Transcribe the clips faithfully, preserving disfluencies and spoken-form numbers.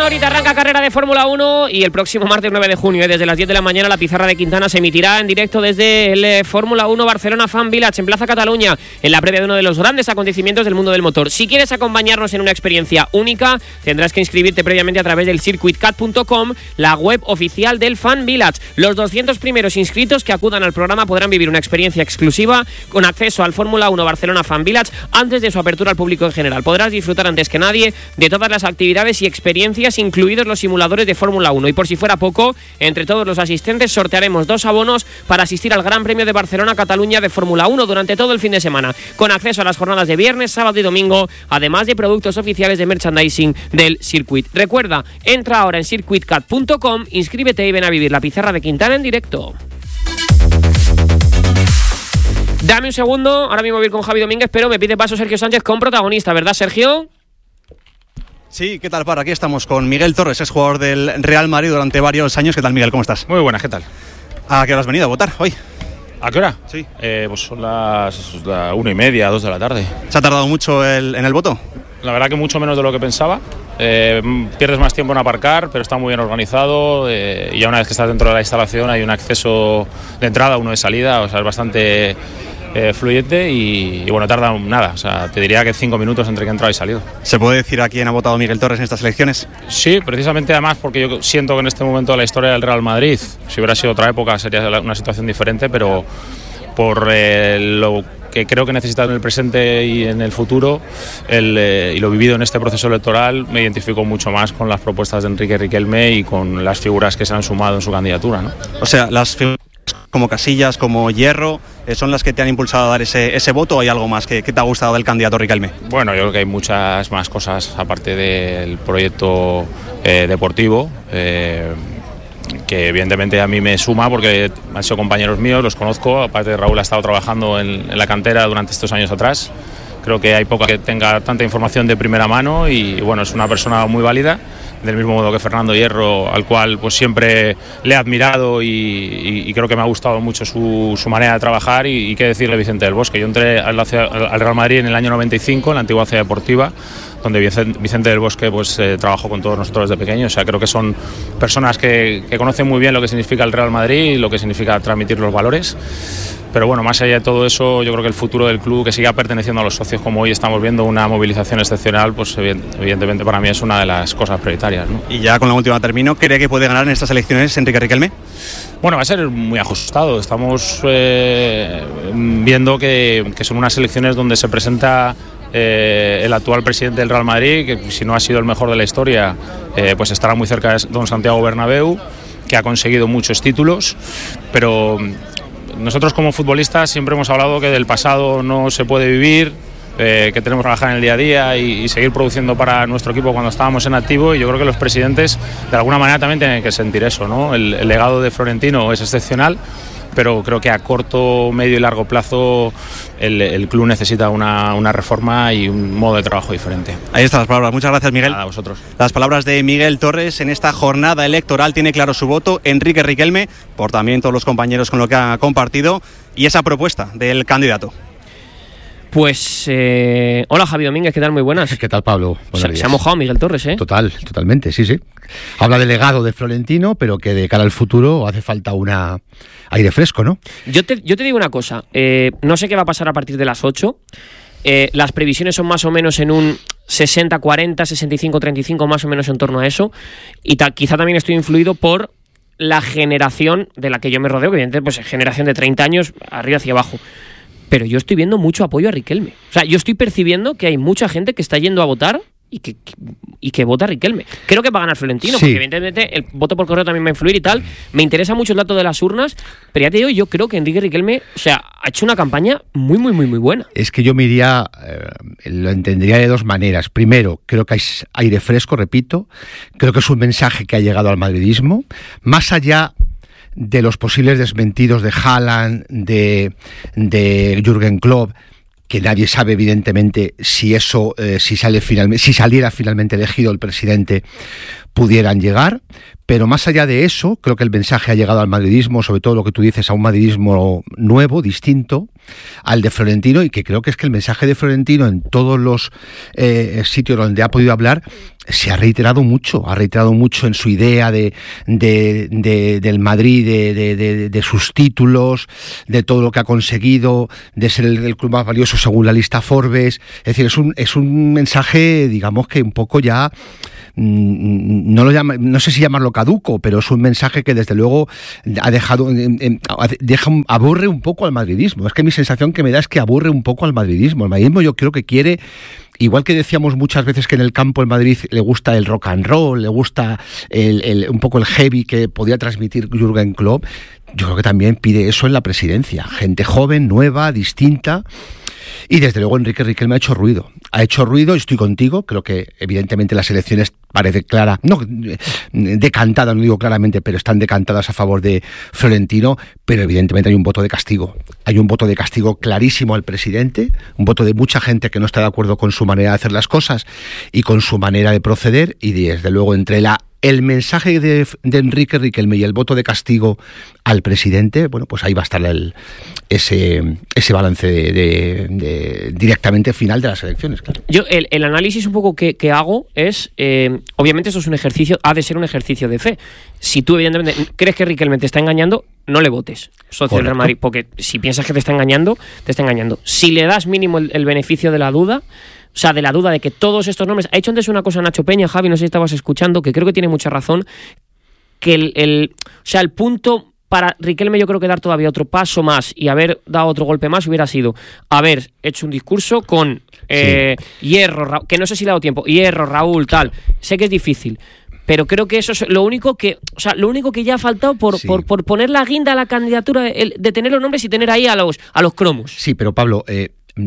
una horita arranca carrera de Fórmula uno y el próximo martes nueve de junio, desde las diez de la mañana, la pizarra de Quintana se emitirá en directo desde el eh, Fórmula uno Barcelona Fan Village en Plaza Cataluña, en la previa de uno de los grandes acontecimientos del mundo del motor. Si quieres acompañarnos en una experiencia única, tendrás que inscribirte previamente a través del circuit cat punto com, la web oficial del Fan Village. Los doscientos primeros inscritos que acudan al programa podrán vivir una experiencia exclusiva con acceso al Fórmula uno Barcelona Fan Village antes de su apertura al público en general. Podrás disfrutar antes que nadie de todas las actividades y experiencias, incluidos los simuladores de Fórmula uno. Y por si fuera poco, entre todos los asistentes sortearemos dos abonos para asistir al Gran Premio de Barcelona-Cataluña de Fórmula uno durante todo el fin de semana, con acceso a las jornadas de viernes, sábado y domingo, además de productos oficiales de merchandising del circuit. Recuerda, entra ahora en circuit cat punto com, inscríbete y ven a vivir la pizarra de Quintana en directo. Dame un segundo, ahora mismo voy a ir con Javi Domínguez, pero me pide paso Sergio Sánchez con protagonista, ¿verdad, Sergio? Sí, ¿qué tal, Par? Aquí estamos con Miguel Torres, es jugador del Real Madrid durante varios años. ¿Qué tal, Miguel? ¿Cómo estás? Muy buenas, ¿qué tal? ¿A qué hora has venido a votar hoy? ¿A qué hora? Sí. Eh, pues son las la una y media, dos de la tarde. ¿Se ha tardado mucho el, en el voto? La verdad que mucho menos de lo que pensaba. Eh, pierdes más tiempo en aparcar, pero está muy bien organizado. Eh, y ya una vez que estás dentro de la instalación hay un acceso de entrada, uno de salida, o sea, es bastante eh, fluyente y, y bueno, tarda nada. O sea, te diría que cinco minutos entre que he entrado y salido. ¿Se puede decir a quién ha votado Miguel Torres en estas elecciones? Sí, precisamente además porque yo siento que en este momento de la historia del Real Madrid, si hubiera sido otra época sería una situación diferente, pero por eh, lo que creo que necesita en el presente y en el futuro, el, eh, y lo vivido en este proceso electoral, me identifico mucho más con las propuestas de Enrique Riquelme y con las figuras que se han sumado en su candidatura, ¿no? O sea, las figuras como Casillas, como Hierro, eh, ¿son las que te han impulsado a dar ese, ese voto o hay algo más que, que te ha gustado del candidato Riquelme? Bueno, yo creo que hay muchas más cosas aparte del proyecto eh, deportivo, eh, que evidentemente a mí me suma porque han sido compañeros míos, los conozco, aparte Raúl ha estado trabajando en, en la cantera durante estos años atrás. Creo que hay poca que tenga tanta información de primera mano y bueno, es una persona muy válida, del mismo modo que Fernando Hierro, al cual pues siempre le he admirado y, y, y creo que me ha gustado mucho su, su manera de trabajar y, y qué decirle Vicente del Bosque. Yo entré al, al Real Madrid en el año noventa y cinco, en la antigua Ciudad Deportiva, donde Vicente del Bosque pues eh, trabajó con todos nosotros desde pequeños. O sea, creo que son personas que, que conocen muy bien lo que significa el Real Madrid y lo que significa transmitir los valores. Pero bueno, más allá de todo eso, yo creo que el futuro del club, que siga perteneciendo a los socios, como hoy estamos viendo una movilización excepcional, pues evidentemente para mí es una de las cosas prioritarias, ¿no? Y ya con la última termino, ¿cree que puede ganar en estas elecciones Enrique Riquelme? Bueno, va a ser muy ajustado. Estamos eh, viendo que, que son unas elecciones donde se presenta eh, el actual presidente del Real Madrid, que si no ha sido el mejor de la historia, eh, pues estará muy cerca de don Santiago Bernabéu, que ha conseguido muchos títulos, pero nosotros como futbolistas siempre hemos hablado que del pasado no se puede vivir, eh, que tenemos que trabajar en el día a día y, y seguir produciendo para nuestro equipo cuando estábamos en activo, y yo creo que los presidentes de alguna manera también tienen que sentir eso, ¿no? El, el legado de Florentino es excepcional, pero creo que a corto, medio y largo plazo el, el club necesita una, una reforma y un modo de trabajo diferente. Ahí están las palabras. Muchas gracias, Miguel. Nada, a vosotros. Las palabras de Miguel Torres en esta jornada electoral. Tiene claro su voto Enrique Riquelme, por también todos los compañeros con lo que ha compartido, y esa propuesta del candidato. Pues, eh, hola Javi Domínguez, ¿qué tal? Muy buenas. ¿Qué tal, Pablo? Se, se ha mojado Miguel Torres, ¿eh? Total, totalmente, sí, sí. Habla del legado de Florentino, pero que de cara al futuro hace falta una aire fresco, ¿no? Yo te, yo te digo una cosa, eh, no sé qué va a pasar a partir de las ocho. Eh, las previsiones son más o menos en un sesenta cuarenta, sesenta y cinco treinta y cinco, más o menos en torno a eso. Y ta, quizá también estoy influido por la generación de la que yo me rodeo, que evidentemente pues, es generación de treinta años, arriba hacia abajo. Pero yo estoy viendo mucho apoyo a Riquelme. O sea, yo estoy percibiendo que hay mucha gente que está yendo a votar y que, que, y que vota a Riquelme. Creo que va a ganar Florentino, sí, porque evidentemente el voto por correo también va a influir y tal. Me interesa mucho el dato de las urnas, pero ya te digo, yo creo que Enrique Riquelme, o sea, ha hecho una campaña muy, muy, muy, muy buena. Es que yo me iría, eh, lo entendería de dos maneras. Primero, creo que hay aire fresco, repito. Creo que es un mensaje que ha llegado al madridismo. Más allá de los posibles desmentidos de Haaland, de, de Jürgen Klopp, que nadie sabe evidentemente si eso, eh, si sale finalmente, si saliera finalmente elegido el presidente, pudieran llegar, pero más allá de eso, creo que el mensaje ha llegado al madridismo, sobre todo lo que tú dices, a un madridismo nuevo, distinto al de Florentino, y que creo que es que el mensaje de Florentino en todos los eh, sitios donde ha podido hablar se ha reiterado mucho, ha reiterado mucho en su idea de, de, de del Madrid, de, de, de, de sus títulos, de todo lo que ha conseguido, de ser el, el club más valioso según la lista Forbes. Es decir, es un, es un mensaje, digamos que un poco ya... no lo llama, no sé si llamarlo caduco, pero es un mensaje que desde luego ha dejado deja, aburre un poco al madridismo. Es que mi sensación que me da es que aburre un poco al madridismo. El madridismo yo creo que quiere, igual que decíamos muchas veces que en el campo el Madrid le gusta el rock and roll, le gusta el, el, un poco el heavy que podía transmitir Jürgen Klopp, yo creo que también pide eso en la presidencia. Gente joven, nueva, distinta. Y desde luego Enrique Riquelme ha hecho ruido. Ha hecho ruido, estoy contigo. Creo que evidentemente las elecciones parece clara, no decantadas, no digo claramente, pero están decantadas a favor de Florentino, pero evidentemente hay un voto de castigo. Hay un voto de castigo clarísimo al presidente, un voto de mucha gente que no está de acuerdo con su manera de hacer las cosas y con su manera de proceder, y desde luego entre la el mensaje de, de Enrique Riquelme y el voto de castigo al presidente, bueno, pues ahí va a estar el, ese, ese balance de, de, de, directamente final de las elecciones, claro. Yo, el, el análisis un poco que, que hago es, eh, obviamente esto es un ejercicio, ha de ser un ejercicio de fe. Si tú evidentemente crees que Riquelme te está engañando, no le votes, socio del Real Madrid, porque si piensas que te está engañando, te está engañando. Si le das mínimo el, el beneficio de la duda, o sea, de la duda de que todos estos nombres... Ha hecho antes una cosa Nacho Peña, Javi, no sé si estabas escuchando, que creo que tiene mucha razón, que el, el o sea, el punto para Riquelme yo creo que dar todavía otro paso más y haber dado otro golpe más hubiera sido haber hecho un discurso con eh, sí. Hierro, Ra- que no sé si le ha dado tiempo, Hierro, Raúl, tal, sé que es difícil, pero creo que eso es lo único que, o sea, lo único que ya ha faltado por, sí. por, por poner la guinda a la candidatura, el, de tener los nombres y tener ahí a los, a los cromos. Sí, pero Pablo... Eh...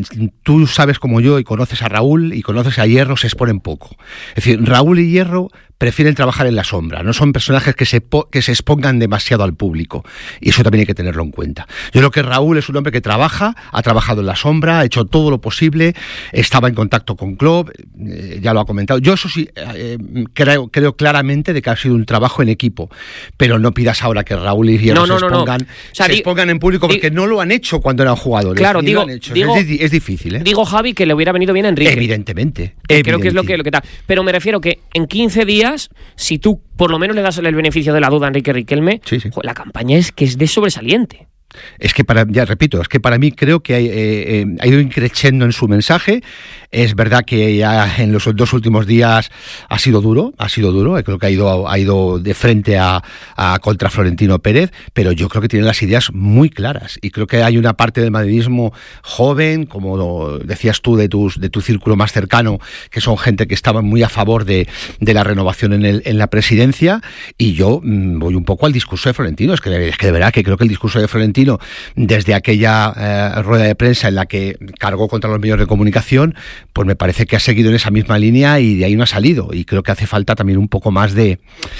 tú sabes como yo y conoces a Raúl y conoces a Hierro, se exponen poco. Es decir, Raúl y Hierro prefieren trabajar en la sombra, no son personajes que se, po- que se expongan demasiado al público, y eso también hay que tenerlo en cuenta. Yo creo que Raúl es un hombre que trabaja, ha trabajado en la sombra, ha hecho todo lo posible, estaba en contacto con Klopp, eh, ya lo ha comentado. Yo eso sí, eh, creo, creo claramente de que ha sido un trabajo en equipo, pero no pidas ahora que Raúl y Hierro no, no, se, expongan, no, no. O sea, se di- expongan en público, porque di- no lo han hecho cuando eran jugadores. Claro, digo, digo es, es difícil, ¿eh? Digo, Javi, que le hubiera venido bien a Enrique. Evidentemente. Creo evidente. que es lo que, lo que tal. Pero me refiero que en quince días, si tú por lo menos le das el beneficio de la duda a Enrique Riquelme, sí, sí. la campaña es que es de sobresaliente. Es que para, ya repito, es que para mí creo que hay, eh, eh, ha ido increciendo en su mensaje. Es verdad que ya en los dos últimos días ha sido duro, ha sido duro. Creo que ha ido, ha ido de frente a, a contra Florentino Pérez, pero yo creo que tiene las ideas muy claras y creo que hay una parte del madridismo joven, como decías tú de tus, de tu círculo más cercano, que son gente que estaban muy a favor de, de la renovación en, el, en la presidencia, y yo mmm, voy un poco al discurso de Florentino. Es que, es que de verdad que creo que el discurso de Florentino, desde aquella eh, rueda de prensa en la que cargó contra los medios de comunicación, pues me parece que ha seguido en esa misma línea y de ahí no ha salido, y creo que hace falta también un poco más de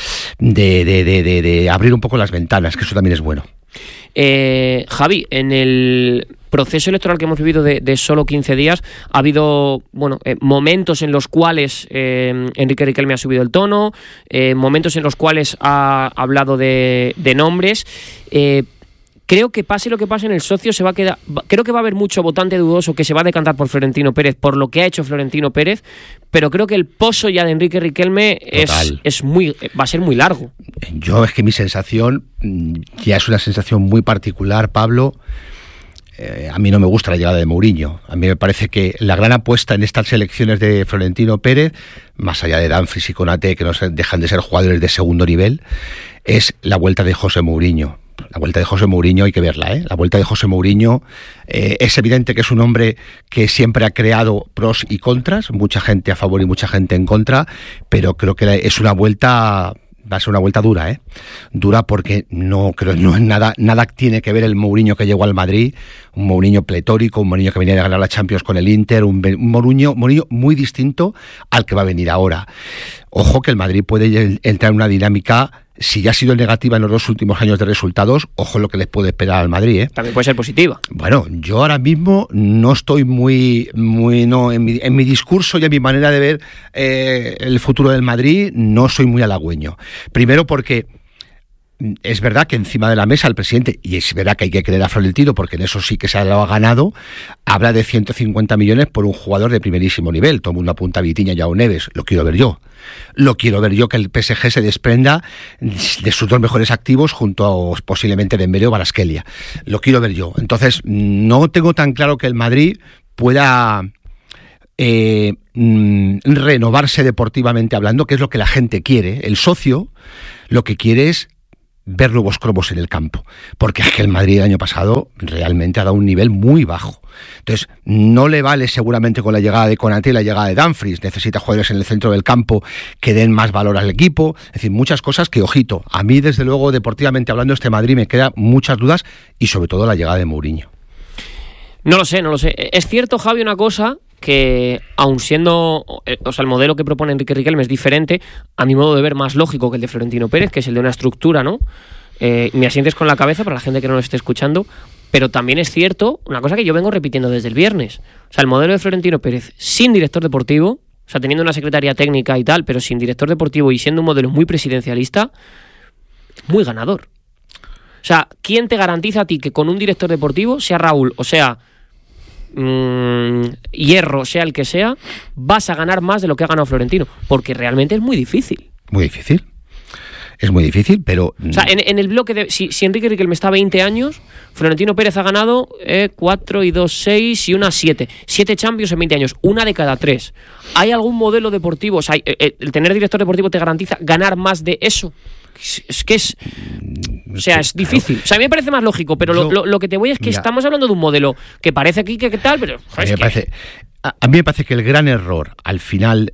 de, de, de, de, de abrir un poco las ventanas, que eso también es bueno. Eh, Javi, en el proceso electoral que hemos vivido de, de solo quince días ha habido bueno eh, momentos en los cuales eh, Enrique Riquelme ha subido el tono, eh, momentos en los cuales ha hablado de, de nombres. eh, Creo que pase lo que pase en el socio, se va a quedar. Creo que va a haber mucho votante dudoso que se va a decantar por Florentino Pérez, por lo que ha hecho Florentino Pérez, pero creo que el pozo ya de Enrique Riquelme es, es muy, va a ser muy largo. Yo es que mi sensación ya es una sensación muy particular, Pablo. Eh, a mí no me gusta la llegada de Mourinho. A mí me parece que la gran apuesta en estas elecciones de Florentino Pérez, más allá de Dumfries y Konaté, que no dejan de ser jugadores de segundo nivel, es la vuelta de José Mourinho. La vuelta de José Mourinho hay que verla, ¿eh? La vuelta de José Mourinho eh, es evidente que es un hombre que siempre ha creado pros y contras, mucha gente a favor y mucha gente en contra, pero creo que es una vuelta, va a ser una vuelta dura, ¿eh? Dura porque no creo, no es nada, nada tiene que ver el Mourinho que llegó al Madrid, un Mourinho pletórico, un Mourinho que venía de ganar la Champions con el Inter, un, un Mourinho, Mourinho muy distinto al que va a venir ahora. ojo que el Madrid puede entrar en una dinámica. Si ya ha sido negativa en los dos últimos años de resultados, ojo lo que les puede esperar al Madrid, ¿eh? También puede ser positiva. Bueno, yo ahora mismo no estoy muy, muy no en mi, en mi discurso y en mi manera de ver eh, el futuro del Madrid, no soy muy halagüeño. Primero porque es verdad que encima de la mesa el presidente, y es verdad que hay que creer a Florentino porque en eso sí que se lo ha ganado, habla de ciento cincuenta millones por un jugador de primerísimo nivel. Todo el mundo apunta a Vitinha y a Neves. Lo quiero ver yo. Lo quiero ver yo que el P S G se desprenda de sus dos mejores activos junto a posiblemente Dembélé o Kvaratskhelia. Lo quiero ver yo. Entonces, no tengo tan claro que el Madrid pueda eh, mm, renovarse deportivamente hablando, que es lo que la gente quiere. El socio lo que quiere es ver nuevos cromos en el campo, porque es que el Madrid el año pasado realmente ha dado un nivel muy bajo. Entonces, no le vale seguramente con la llegada de Konaté y la llegada de Dumfries, necesita jugadores en el centro del campo que den más valor al equipo, es decir, muchas cosas que, ojito, a mí desde luego, deportivamente hablando, este Madrid me queda muchas dudas y sobre todo la llegada de Mourinho. No lo sé, no lo sé. Es cierto, Javi, una cosa, que aun siendo, o sea, el modelo que propone Enrique Riquelme es diferente, a mi modo de ver más lógico que el de Florentino Pérez, que es el de una estructura, ¿no? Eh, me asientes con la cabeza para la gente que no lo esté escuchando, pero también es cierto una cosa que yo vengo repitiendo desde el viernes. O sea, el modelo de Florentino Pérez sin director deportivo, o sea, teniendo una secretaría técnica y tal, pero sin director deportivo y siendo un modelo muy presidencialista, muy ganador. O sea, ¿quién te garantiza a ti que con un director deportivo, sea Raúl, o sea Mmm, Hierro, sea el que sea, vas a ganar más de lo que ha ganado Florentino? Porque realmente es muy difícil. Muy difícil. Es muy difícil, pero... O sea, en, en el bloque de... Si, si Enrique Riquelme está veinte años, Florentino Pérez ha ganado eh, cuatro y dos, seis y una siete. siete Champions en veinte años, una de cada tres. ¿Hay algún modelo deportivo? O sea, el, el tener director deportivo te garantiza ganar más de eso. Es, es que es... O sea, es difícil. O sea, a mí me parece más lógico, pero lo, lo, lo que te voy es que mira, estamos hablando de un modelo que parece aquí que, que tal, pero... A mí, me parece, a, a mí me parece que el gran error al final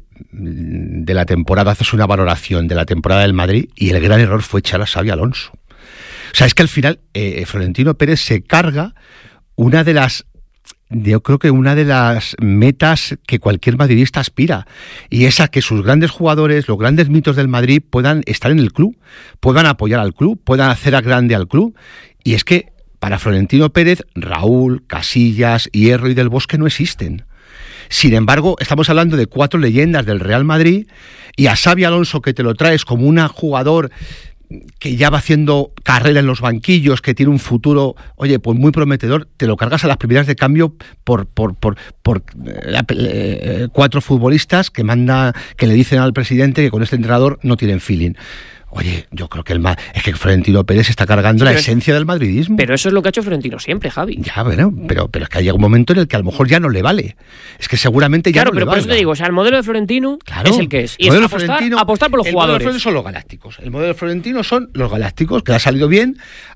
de la temporada, haces una valoración de la temporada del Madrid y el gran error fue echar a Xabi Alonso. O sea, es que al final eh, Florentino Pérez se carga una de las... Yo creo que una de las metas que cualquier madridista aspira, y es a que sus grandes jugadores, los grandes mitos del Madrid, puedan estar en el club, puedan apoyar al club, puedan hacer a grande al club. Y es que para Florentino Pérez, Raúl, Casillas, Hierro y Del Bosque no existen. Sin embargo, estamos hablando de cuatro leyendas del Real Madrid, y a Xabi Alonso, que te lo traes como un jugador que ya va haciendo carrera en los banquillos, que tiene un futuro, oye, pues muy prometedor, te lo cargas a las primeras de cambio por por por, por eh, eh, cuatro futbolistas que manda, que le dicen al presidente que con este entrenador no tienen feeling. Oye, yo creo que el es que Florentino Pérez está cargando sí, la esencia es, del madridismo. Pero eso es lo que ha hecho Florentino siempre, Javi. Ya, bueno, pero, pero es que llega un momento en el que a lo mejor ya no le vale. Es que seguramente ya claro, no le vale. Claro, pero por eso te digo, o sea, el modelo de Florentino claro, es el que es. Y es apostar, apostar por los el jugadores. El modelo de Florentino son los galácticos. El modelo de Florentino son los galácticos, que le ha salido bien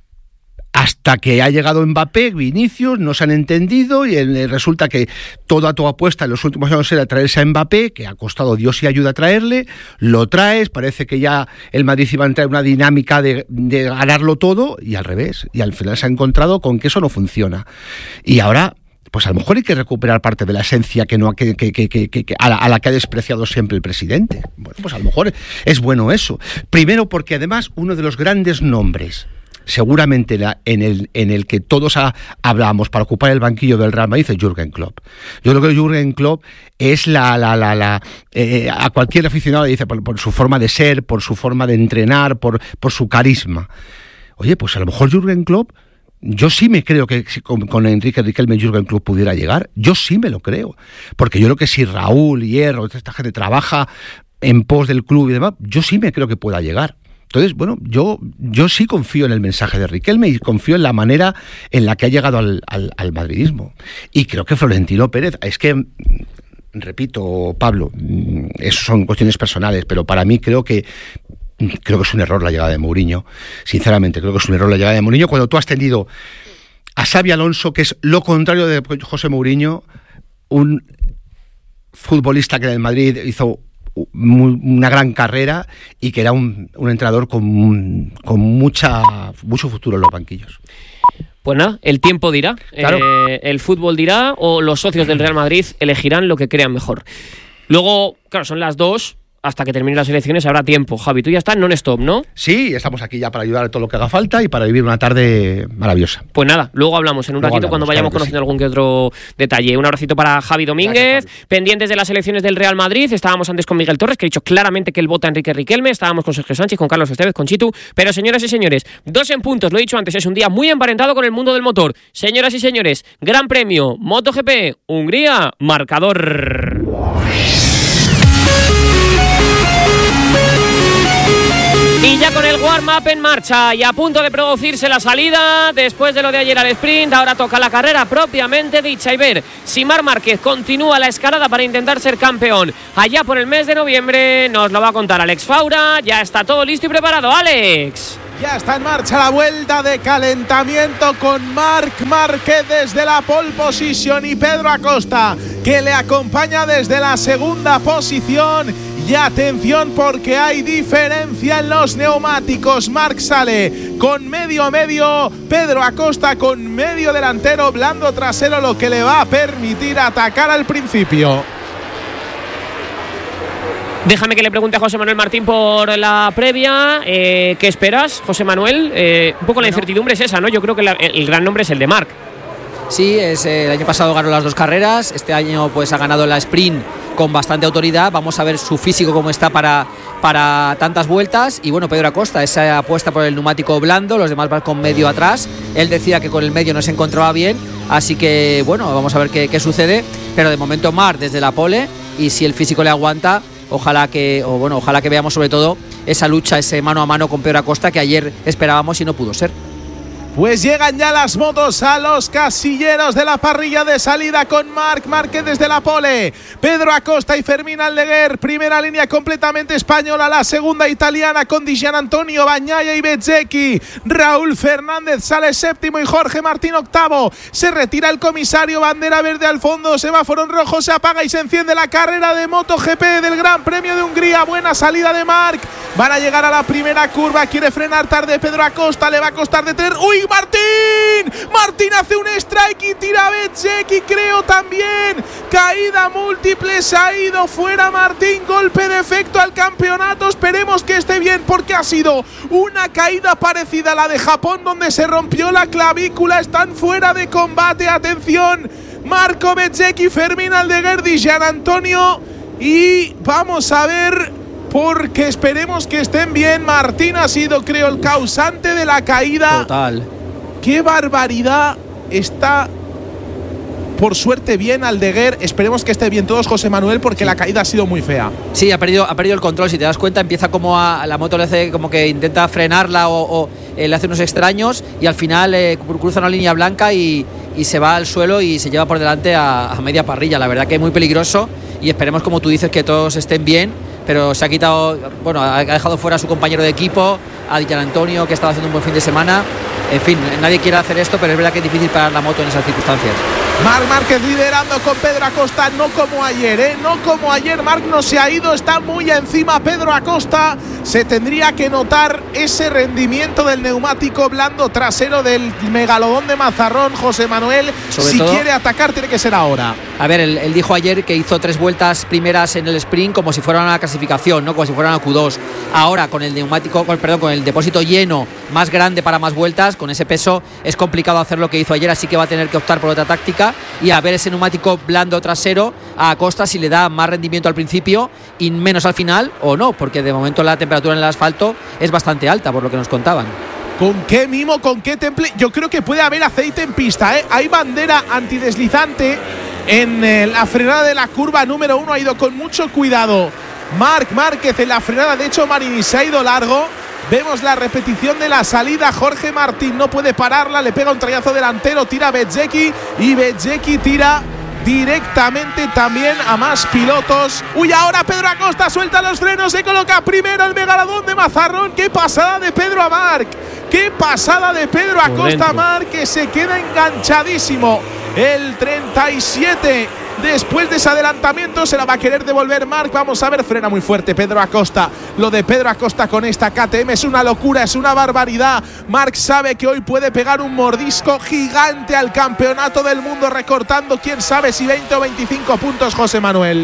hasta que ha llegado Mbappé, Vinicius, no se han entendido y resulta que toda tu apuesta en los últimos años era traerse a Mbappé, que ha costado Dios y ayuda a traerle, lo traes, parece que ya el Madrid iba a entrar en una dinámica de, de ganarlo todo y al revés, y al final se ha encontrado con que eso no funciona. Y ahora, pues a lo mejor hay que recuperar parte de la esencia que no que, que, que, que, que a, la, a la que ha despreciado siempre el presidente. Bueno, pues a lo mejor es bueno eso. Primero porque además uno de los grandes nombres seguramente la, en, el, en el que todos ha, hablamos para ocupar el banquillo del Real Madrid es Jürgen Klopp. Yo creo que Jürgen Klopp es la... la, la, la eh, a cualquier aficionado le dice por, por su forma de ser, por su forma de entrenar, por, por su carisma. Oye, pues a lo mejor Jürgen Klopp, yo sí me creo que con, con Enrique Riquelme Jürgen Klopp pudiera llegar. Yo sí me lo creo. Porque yo creo que si Raúl, Hierro, esta gente trabaja en pos del club y demás, yo sí me creo que pueda llegar. Entonces, bueno, yo, yo sí confío en el mensaje de Riquelme y confío en la manera en la que ha llegado al, al, al madridismo. Y creo que Florentino Pérez, es que, repito, Pablo, eso son cuestiones personales, pero para mí creo que creo que es un error la llegada de Mourinho. Sinceramente, creo que es un error la llegada de Mourinho cuando tú has tenido a Xabi Alonso, que es lo contrario de José Mourinho, un futbolista que en el Madrid hizo una gran carrera y que era un, un entrenador con, con mucha mucho futuro en los banquillos. Pues nada, el tiempo dirá, claro. eh, el fútbol dirá o los socios del Real Madrid elegirán lo que crean mejor. Luego, claro, son las dos, hasta que terminen las elecciones habrá tiempo. Javi, tú ya estás non-stop, ¿no? Sí, estamos aquí ya para ayudar a todo lo que haga falta y para vivir una tarde maravillosa. Pues nada, luego hablamos en un luego ratito hablamos, cuando vayamos claro conociendo sí. algún que otro detalle. Un abracito para Javi Domínguez. Gracias, pendientes de las elecciones del Real Madrid. Estábamos antes con Miguel Torres, que ha dicho claramente que él vota a Enrique Riquelme. Estábamos con Sergio Sánchez, con Carlos Estevez, con Chitu. Pero señoras y señores, dos en puntos, lo he dicho antes, es un día muy emparentado con el mundo del motor. Señoras y señores, Gran Premio MotoGP Hungría, marcador. Y ya con el warm-up en marcha y a punto de producirse la salida, después de lo de ayer al sprint, ahora toca la carrera propiamente dicha y ver si Marc Márquez continúa la escalada para intentar ser campeón allá por el mes de noviembre. Nos lo va a contar Alex Faura. Ya está todo listo y preparado, Alex. Ya está en marcha la vuelta de calentamiento con Marc Márquez desde la pole position y Pedro Acosta, que le acompaña desde la segunda posición. Y atención porque hay diferencia en los neumáticos. Marc sale con medio medio, Pedro Acosta con medio delantero, blando trasero, lo que le va a permitir atacar al principio. Déjame que le pregunte a José Manuel Martín por la previa. Eh, ¿Qué esperas, José Manuel? Eh, un poco la incertidumbre es esa, ¿no? Yo creo que la, el gran nombre es el de Marc. Sí, es, eh, el año pasado ganó las dos carreras. Este año pues ha ganado la sprint con bastante autoridad. Vamos a ver su físico cómo está para, para tantas vueltas. Y bueno, Pedro Acosta, esa apuesta por el neumático blando, los demás van con medio atrás. Él decía que con el medio no se encontraba bien. Así que bueno, vamos a ver qué, qué sucede. Pero de momento Marc desde la pole, y si el físico le aguanta, Ojalá que, o bueno, ojalá que veamos sobre todo esa lucha, ese mano a mano con Pedro Acosta que ayer esperábamos y no pudo ser. Pues llegan ya las motos a los casilleros de la parrilla de salida con Marc Márquez desde la pole, Pedro Acosta y Fermín Aldeguer. Primera línea completamente española, la segunda italiana con Di Gianantonio, Bagnaia y Bezzecchi. Raúl Fernández sale séptimo y Jorge Martín octavo. Se retira el comisario, bandera verde al fondo, semáforo en rojo, se apaga y se enciende la carrera de MotoGP del Gran Premio de Hungría. Buena salida de Marc. Van a llegar a la primera curva, quiere frenar tarde Pedro Acosta, le va a costar detener. ¡Uy! Martín, Martín hace un strike y tira a Bezzecchi, creo también. Caída múltiple, se ha ido fuera Martín, golpe de efecto al campeonato. Esperemos que esté bien porque ha sido una caída parecida a la de Japón donde se rompió la clavícula. Están fuera de combate, atención. Marco Bezzecchi, Fermín Aldeguer, Di Gianantonio y vamos a ver, porque esperemos que estén bien. Martín ha sido, creo, el causante de la caída. Total. ¡Qué barbaridad! Está, por suerte, bien Aldeguer. Esperemos que esté bien todos, José Manuel, porque sí, la caída ha sido muy fea. Sí, ha perdido, ha perdido el control. Si te das cuenta, empieza como a la moto le hace como que intenta frenarla o, o eh, le hace unos extraños y al final eh, cruza una línea blanca y, y se va al suelo y se lleva por delante a, a media parrilla. La verdad que es muy peligroso y esperemos, como tú dices, que todos estén bien. Pero se ha quitado, bueno, ha dejado fuera a su compañero de equipo, a Di Gianantonio, que estaba haciendo un buen fin de semana. En fin, nadie quiere hacer esto, pero es verdad que es difícil parar la moto en esas circunstancias. Marc Márquez liderando con Pedro Acosta, no como ayer, ¿eh? No como ayer, Marc no se ha ido, está muy encima Pedro Acosta. Se tendría que notar ese rendimiento del neumático blando trasero del megalodón de Mazarrón, José Manuel. Sobre si todo, quiere atacar, tiene que ser ahora. A ver, él, él dijo ayer que hizo tres vueltas primeras en el sprint como si fuera una clasificación, ¿no? Como si fuera una Q dos. Ahora, con el neumático, con, perdón, con el depósito lleno, más grande para más vueltas, con ese peso es complicado hacer lo que hizo ayer, así que va a tener que optar por otra táctica y a ver ese neumático blando trasero a Acosta si le da más rendimiento al principio y menos al final o no, porque de momento la temperatura en el asfalto es bastante alta, por lo que nos contaban. ¿Con qué mimo, con qué temple? Yo creo que puede haber aceite en pista, ¿eh? Hay bandera antideslizante en eh, la frenada de la curva número uno, ha ido con mucho cuidado Marc Márquez en la frenada, de hecho Marini se ha ido largo. Vemos la repetición de la salida, Jorge Martín no puede pararla, le pega un trayazo delantero, tira Bezzecchi y Bezzecchi tira directamente también a más pilotos. Uy, ahora Pedro Acosta suelta los frenos, se coloca primero el megalodón de Mazarrón. Qué pasada de Pedro a Marc, qué pasada de Pedro Acosta a Marc, que se queda enganchadísimo. El treinta y siete, después de ese adelantamiento, se la va a querer devolver Marc. Vamos a ver, frena muy fuerte Pedro Acosta. Lo de Pedro Acosta con esta K T M es una locura, es una barbaridad. Marc sabe que hoy puede pegar un mordisco gigante al campeonato del mundo, recortando quién sabe si veinte o veinticinco puntos, José Manuel.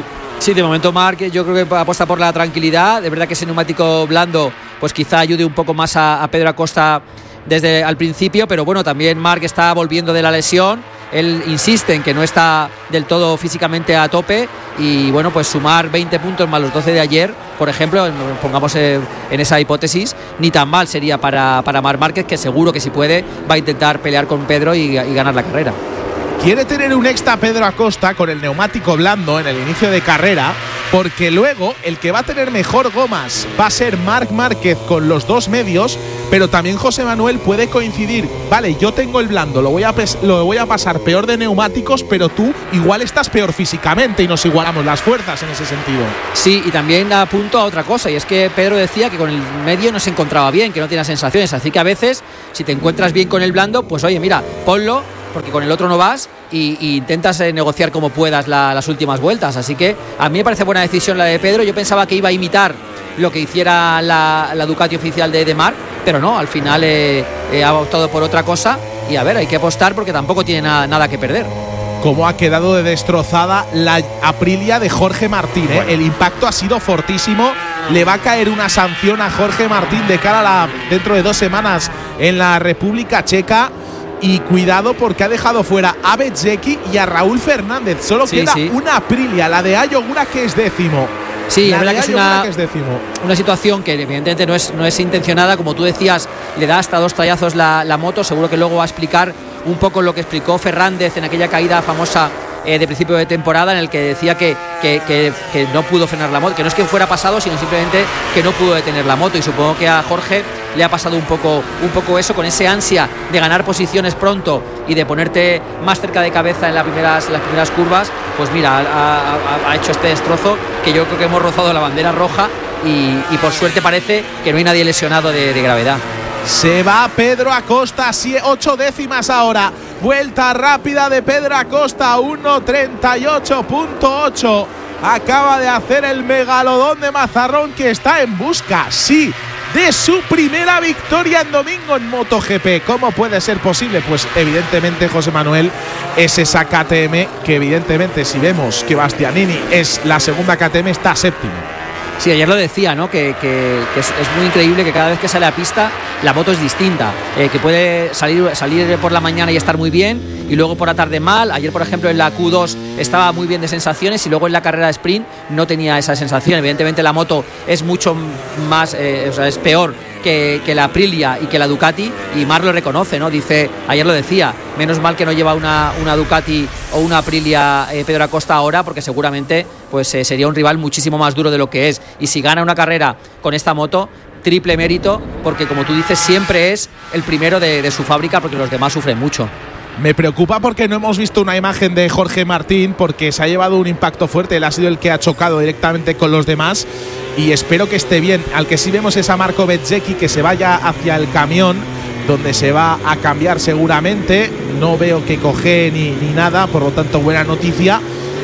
Sí, de momento Marc yo creo que apuesta por la tranquilidad. De verdad que ese neumático blando pues quizá ayude un poco más a, a Pedro Acosta desde al principio, pero bueno, también Marc está volviendo de la lesión. Él insiste en que no está del todo físicamente a tope y bueno, pues sumar veinte puntos más los doce de ayer, por ejemplo, pongamos en esa hipótesis, ni tan mal sería para, para Marc Márquez, que seguro que si puede va a intentar pelear con Pedro y, y ganar la carrera. Quiere tener un extra Pedro Acosta con el neumático blando en el inicio de carrera, porque luego el que va a tener mejor gomas va a ser Marc Márquez con los dos medios, pero también José Manuel puede coincidir. Vale, yo tengo el blando, lo voy a, lo voy a pasar peor de neumáticos, pero tú igual estás peor físicamente y nos igualamos las fuerzas en ese sentido. Sí, y también apunto a otra cosa, y es que Pedro decía que con el medio no se encontraba bien, que no tenía sensaciones, así que a veces, si te encuentras bien con el blando, pues oye, mira, ponlo, porque con el otro no vas y, y intentas eh, negociar como puedas la, las últimas vueltas. Así que a mí me parece buena decisión la de Pedro. Yo pensaba que iba a imitar lo que hiciera la, la Ducati oficial de, de Marc, pero no, al final eh, eh, ha optado por otra cosa y a ver, hay que apostar porque tampoco tiene nada, nada que perder. Cómo ha quedado de destrozada la Aprilia de Jorge Martín, ¿eh? El impacto ha sido fortísimo. Le va a caer una sanción a Jorge Martín de cara a la, dentro de dos semanas en la República Checa. Y cuidado porque ha dejado fuera a Bezzecchi y a Raúl Fernández. Solo sí, queda sí. una Aprilia, la de Ayogura, que es décimo. Sí, la es verdad que es una, que es décimo. una situación que evidentemente no es, no es intencionada. Como tú decías, le da hasta dos trayazos la, la moto. Seguro que luego va a explicar un poco lo que explicó Fernández en aquella caída famosa eh, de principio de temporada, en el que decía que, que, que, que no pudo frenar la moto, que no es que fuera pasado, sino simplemente que no pudo detener la moto. Y supongo que a Jorge le ha pasado un poco, un poco eso, con ese ansia de ganar posiciones pronto y de ponerte más cerca de cabeza en las primeras, las primeras curvas. Pues mira, ha, ha, ha hecho este destrozo que yo creo que hemos rozado la bandera roja y, y por suerte parece que no hay nadie lesionado de, de gravedad. Se va Pedro Acosta, ocho décimas ahora. Vuelta rápida de Pedro Acosta, uno treinta y ocho punto ocho. Acaba de hacer el megalodón de Mazarrón, que está en busca, sí, de su primera victoria en domingo en MotoGP. ¿Cómo puede ser posible? Pues evidentemente, José Manuel, es esa K T M que evidentemente, si vemos que Bastianini es la segunda K T M, está séptimo. Sí, ayer lo decía, ¿no? Que, que, que es, es muy increíble que cada vez que sale a pista la moto es distinta, eh, que puede salir, salir por la mañana y estar muy bien y luego por la tarde mal. Ayer, por ejemplo, en la Q dos estaba muy bien de sensaciones y luego en la carrera de sprint no tenía esa sensación. Evidentemente la moto es mucho más, eh, o sea, es peor que, que la Aprilia y que la Ducati, y Marc lo reconoce, ¿no? Dice, ayer lo decía, menos mal que no lleva una, una Ducati o una Aprilia eh, Pedro Acosta ahora, porque seguramente pues eh, sería un rival muchísimo más duro de lo que es, y si gana una carrera con esta moto, triple mérito, porque como tú dices, siempre es el primero de, de su fábrica, porque los demás sufren mucho. Me preocupa porque no hemos visto una imagen de Jorge Martín, porque se ha llevado un impacto fuerte. Él ha sido el que ha chocado directamente con los demás y espero que esté bien. Al que sí vemos es a Marco Bezzecchi, que se vaya hacia el camión, donde se va a cambiar seguramente. No veo que coge ni, ni nada, por lo tanto buena noticia.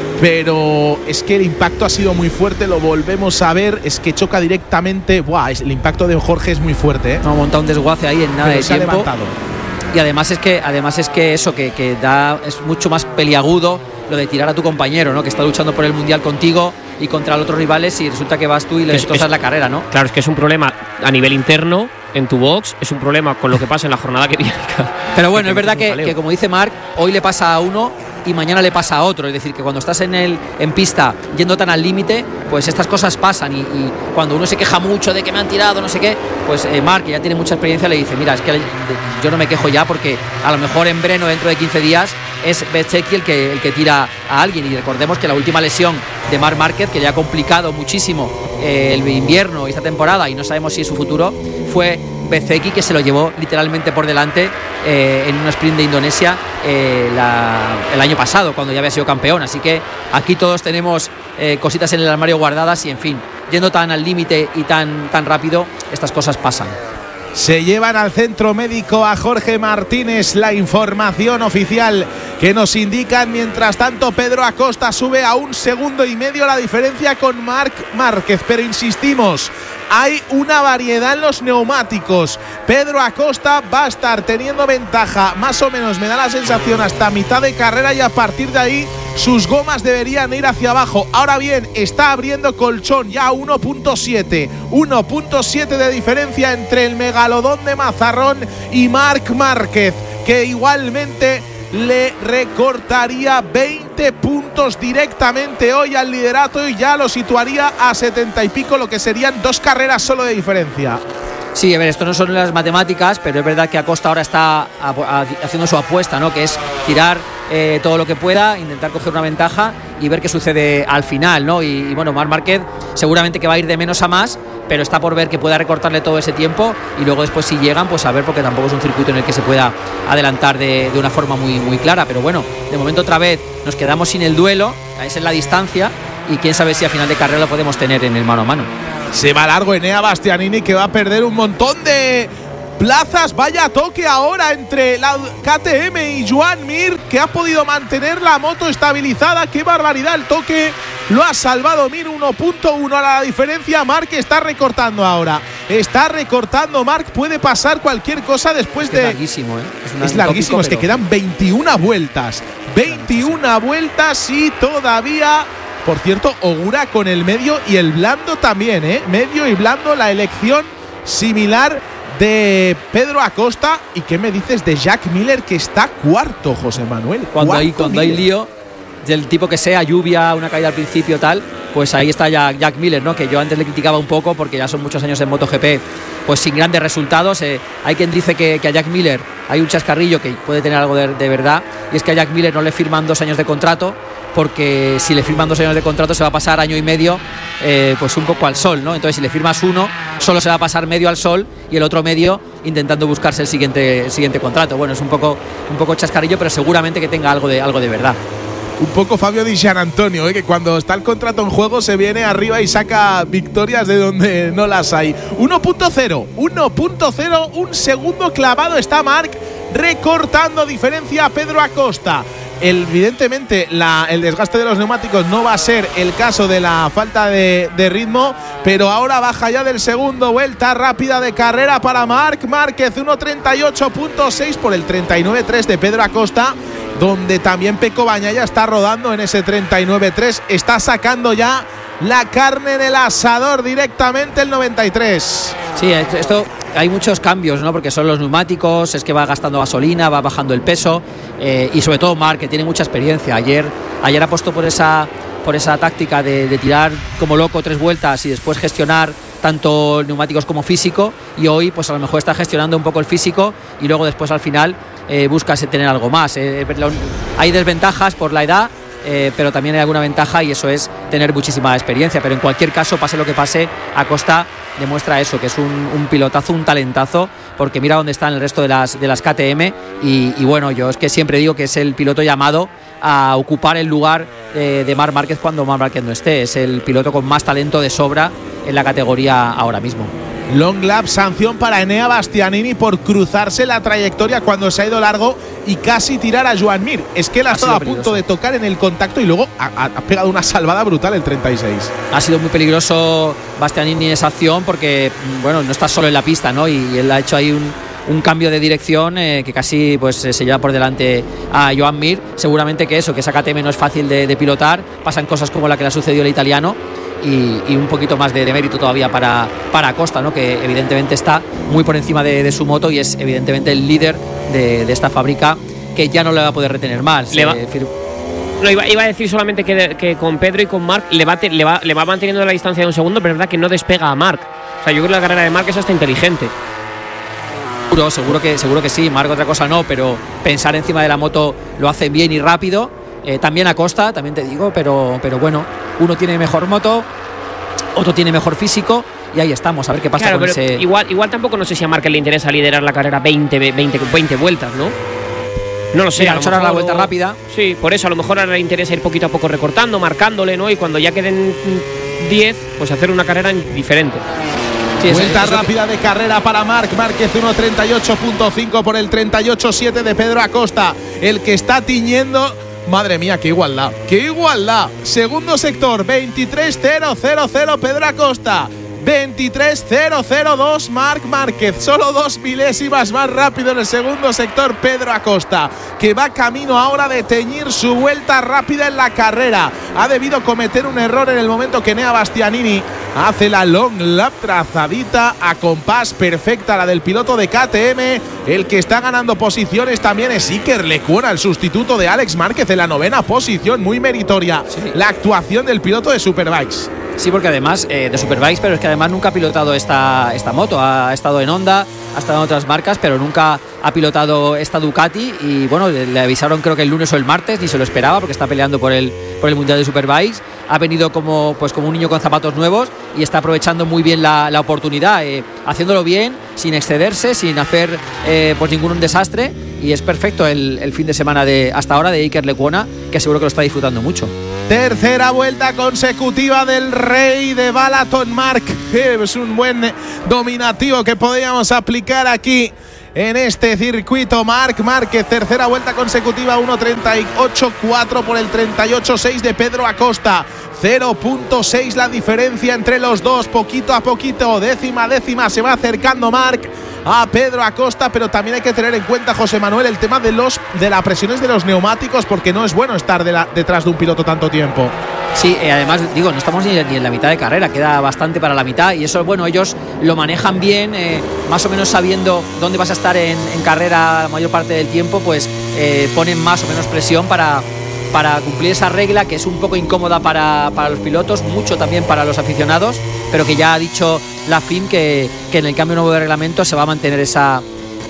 Pero es que el impacto ha sido muy fuerte, lo volvemos a ver, es que choca directamente. Buah, el impacto de Jorge es muy fuerte, ¿eh? Ha montado un desguace ahí en nada Pero de se tiempo. Ha levantado. Y además es que además es que eso que, que da es mucho más peliagudo lo de tirar a tu compañero, ¿no? Que está luchando por el mundial contigo y contra los otros rivales, y resulta que vas tú y le destrozas es, la carrera, ¿no? Claro, es que es un problema a nivel interno en tu box, es un problema con lo que pasa en la jornada que viene. Pero bueno, es verdad que, que como dice Marc, hoy le pasa a uno y mañana le pasa a otro. Es decir, que cuando estás en el en pista yendo tan al límite, pues estas cosas pasan, y, y cuando uno se queja mucho de que me han tirado, no sé qué, pues eh, Marc, que ya tiene mucha experiencia, le dice, mira, es que yo no me quejo ya, porque a lo mejor en Breno, dentro de quince días, es Bezzecchi el que, el que tira a alguien. Y recordemos que la última lesión de Marc Márquez, que le ha complicado muchísimo eh, el invierno y esta temporada, y no sabemos si es su futuro, fue Bezzecchi, que se lo llevó literalmente por delante eh, en un sprint de Indonesia eh, la, el año pasado, cuando ya había sido campeón. Así que aquí todos tenemos eh, cositas en el armario guardadas, y en fin, yendo tan al límite y tan, tan rápido, estas cosas pasan. Se llevan al centro médico a Jorge Martínez, la información oficial que nos indican. Mientras tanto, Pedro Acosta sube a un segundo y medio la diferencia con Marc Márquez, pero insistimos, hay una variedad en los neumáticos. Pedro Acosta va a estar teniendo ventaja, más o menos me da la sensación, hasta mitad de carrera, y a partir de ahí sus gomas deberían ir hacia abajo. Ahora bien, está abriendo colchón ya uno punto siete. uno punto siete de diferencia entre el megalodón de Mazarrón y Marc Márquez, que igualmente le recortaría veinte puntos directamente hoy al liderato y ya lo situaría a setenta y pico, lo que serían dos carreras solo de diferencia. Sí, a ver, esto no son las matemáticas, pero es verdad que Acosta ahora está haciendo su apuesta, ¿no? Que es tirar eh, todo lo que pueda, intentar coger una ventaja y ver qué sucede al final, ¿no? Y, y bueno, Marc Márquez seguramente que va a ir de menos a más, pero está por ver que pueda recortarle todo ese tiempo y luego después si llegan, pues a ver, porque tampoco es un circuito en el que se pueda adelantar de, de una forma muy, muy clara. Pero bueno, de momento otra vez nos quedamos sin el duelo, esa es la distancia, y quién sabe si a final de carrera lo podemos tener en el mano a mano. Se va largo Enea Bastianini, que va a perder un montón de plazas. Vaya toque ahora entre la K T M y Joan Mir, que ha podido mantener la moto estabilizada. ¡Qué barbaridad! El toque lo ha salvado Mir, uno punto uno a la diferencia. Marc está recortando ahora. Está recortando Marc. Puede pasar cualquier cosa después es de… Es larguísimo, ¿eh? Es, una, es larguísimo, tópico, es que pero… quedan veintiuna vueltas. veintiuna vueltas y todavía… Por cierto, Ogura con el medio y el blando también, ¿eh? Medio y blando, la elección similar de Pedro Acosta. ¿Y qué me dices de Jack Miller, que está cuarto, José Manuel? Cuando, hay, cuando hay lío, del tipo que sea, lluvia, una caída al principio, tal, pues ahí está Jack, Jack Miller, ¿no? Que yo antes le criticaba un poco porque ya son muchos años en MotoGP, pues sin grandes resultados. Eh, hay quien dice que, que a Jack Miller hay un chascarrillo que puede tener algo de, de verdad, y es que a Jack Miller no le firman dos años de contrato, porque si le firman dos años de contrato se va a pasar año y medio eh, pues un poco al sol, ¿no? Entonces si le firmas uno, solo se va a pasar medio al sol y el otro medio intentando buscarse el siguiente, el siguiente contrato. Bueno, es un poco, un poco chascarrillo, pero seguramente que tenga algo de, algo de verdad. Un poco Fabio Di Gianantonio, ¿eh? Que cuando está el contrato en juego se viene arriba y saca victorias de donde no las hay. uno punto cero, uno punto cero, un segundo clavado está Marc, recortando diferencia a Pedro Acosta. El, evidentemente la, el desgaste de los neumáticos no va a ser el caso de la falta de, de ritmo, pero ahora baja ya del segundo. Vuelta rápida de carrera para Marc Márquez, uno treinta y ocho punto seis por el treinta y nueve tres de Pedro Acosta, donde también Pecco Bagnaia está rodando en ese treinta y nueve tres, está sacando ya la carne del asador directamente el noventa y tres. Sí, esto hay muchos cambios, ¿no? Porque son los neumáticos, es que va gastando gasolina, va bajando el peso, eh, y sobre todo Marc, que tiene mucha experiencia. Ayer, ayer apostó por esa, por esa táctica de, de tirar como loco tres vueltas y después gestionar tanto neumáticos como físico, y hoy pues a lo mejor está gestionando un poco el físico y luego después al final eh, busca tener algo más. Eh, hay desventajas por la edad, Eh, pero también hay alguna ventaja, y eso es tener muchísima experiencia. Pero en cualquier caso, pase lo que pase, Acosta demuestra eso, que es un, un pilotazo, un talentazo, porque mira dónde están el resto de las, de las K T M, y, y bueno, yo es que siempre digo que es el piloto llamado a ocupar el lugar eh, de Marc Márquez cuando Marc Márquez no esté. Es el piloto con más talento de sobra en la categoría ahora mismo. Long lap, sanción para Enea Bastianini por cruzarse la trayectoria cuando se ha ido largo y casi tirar a Joan Mir. Es que él ha estado a punto de tocar en el contacto y luego ha, ha pegado una salvada brutal el treinta y seis. Ha sido muy peligroso Bastianini en esa acción porque, bueno, no está solo en la pista, ¿no? Y él ha hecho ahí un, un cambio de dirección eh, que casi pues se lleva por delante a Joan Mir. Seguramente que eso, que esa K T M no es fácil de, de pilotar, pasan cosas como la que le ha sucedido al italiano. Y, y un poquito más de, de mérito todavía para, para Acosta, ¿no? Que evidentemente está muy por encima de, de su moto y es evidentemente el líder de, de esta fábrica, que ya no le va a poder retener más. Le va, eh, no, iba, iba a decir solamente que, que con Pedro y con Marc le va, le, va, le va manteniendo la distancia de un segundo, pero es verdad que no despega a Marc. O sea, yo creo que la carrera de Marc es hasta inteligente. Seguro, seguro que, seguro que sí. Marc otra cosa no, pero pensar encima de la moto lo hace bien y rápido. Eh, también Acosta, también te digo, pero, pero bueno, uno tiene mejor moto, otro tiene mejor físico, y ahí estamos, a ver qué pasa claro, con pero ese… Igual, igual tampoco no sé si a Marc le interesa liderar la carrera veinte, veinte, veinte vueltas, ¿no? No lo sé. Mira, a lo mejor la vuelta lo, rápida. Sí, por eso a lo mejor ahora le interesa ir poquito a poco recortando, marcándole, ¿no? Y cuando ya queden diez, pues hacer una carrera diferente. Sí, vuelta rápida que... de carrera para Marc Márquez, uno treinta y ocho punto cinco por el treinta y ocho siete de Pedro Acosta, el que está tiñendo. Madre mía, qué igualdad, qué igualdad. Segundo sector, veintitrés cero cero cero Pedro Acosta. veintitrés cero cero dos Marc Márquez, solo dos milésimas más rápido en el segundo sector Pedro Acosta, que va camino ahora de teñir su vuelta rápida en la carrera. Ha debido cometer un error en el momento que Nea Bastianini hace la long lap trazadita a compás perfecta, la del piloto de K T M. El que está ganando posiciones también es Iker Lecuona, el sustituto de Alex Márquez, en la novena posición, muy meritoria sí. la actuación del piloto de Superbikes. Sí, porque además eh, de Superbikes, pero es que además nunca ha pilotado esta, esta moto. Ha estado en Honda, ha estado en otras marcas, pero nunca ha pilotado esta Ducati. Y bueno, le, le avisaron creo que el lunes o el martes, ni se lo esperaba porque está peleando por el, por el Mundial de Superbikes. Ha venido como, pues, como un niño con zapatos nuevos y está aprovechando muy bien la, la oportunidad, eh, haciéndolo bien, sin excederse, sin hacer eh, pues ningún desastre. Y es perfecto el, el fin de semana de hasta ahora de Iker Lecuona, que seguro que lo está disfrutando mucho. Tercera vuelta consecutiva del rey de Balaton, Marc. Es un buen dominativo que podríamos aplicar aquí en este circuito. Marc Márquez, tercera vuelta consecutiva, uno treinta y ocho cuatro por el treinta y ocho seis de Pedro Acosta. cero punto seis la diferencia entre los dos, poquito a poquito, décima a décima se va acercando Marc a Pedro Acosta, pero también hay que tener en cuenta, José Manuel, el tema de los de las presiones de los neumáticos, porque no es bueno estar de la, detrás de un piloto tanto tiempo. Sí, eh, además, digo, no estamos ni, ni en la mitad de carrera, queda bastante para la mitad y eso, bueno, ellos lo manejan bien, eh, más o menos sabiendo dónde vas a estar en, en carrera la mayor parte del tiempo, pues eh, ponen más o menos presión para... para cumplir esa regla que es un poco incómoda para, para los pilotos, mucho también para los aficionados, pero que ya ha dicho la F I M que, que en el cambio nuevo de reglamento se va a mantener esa,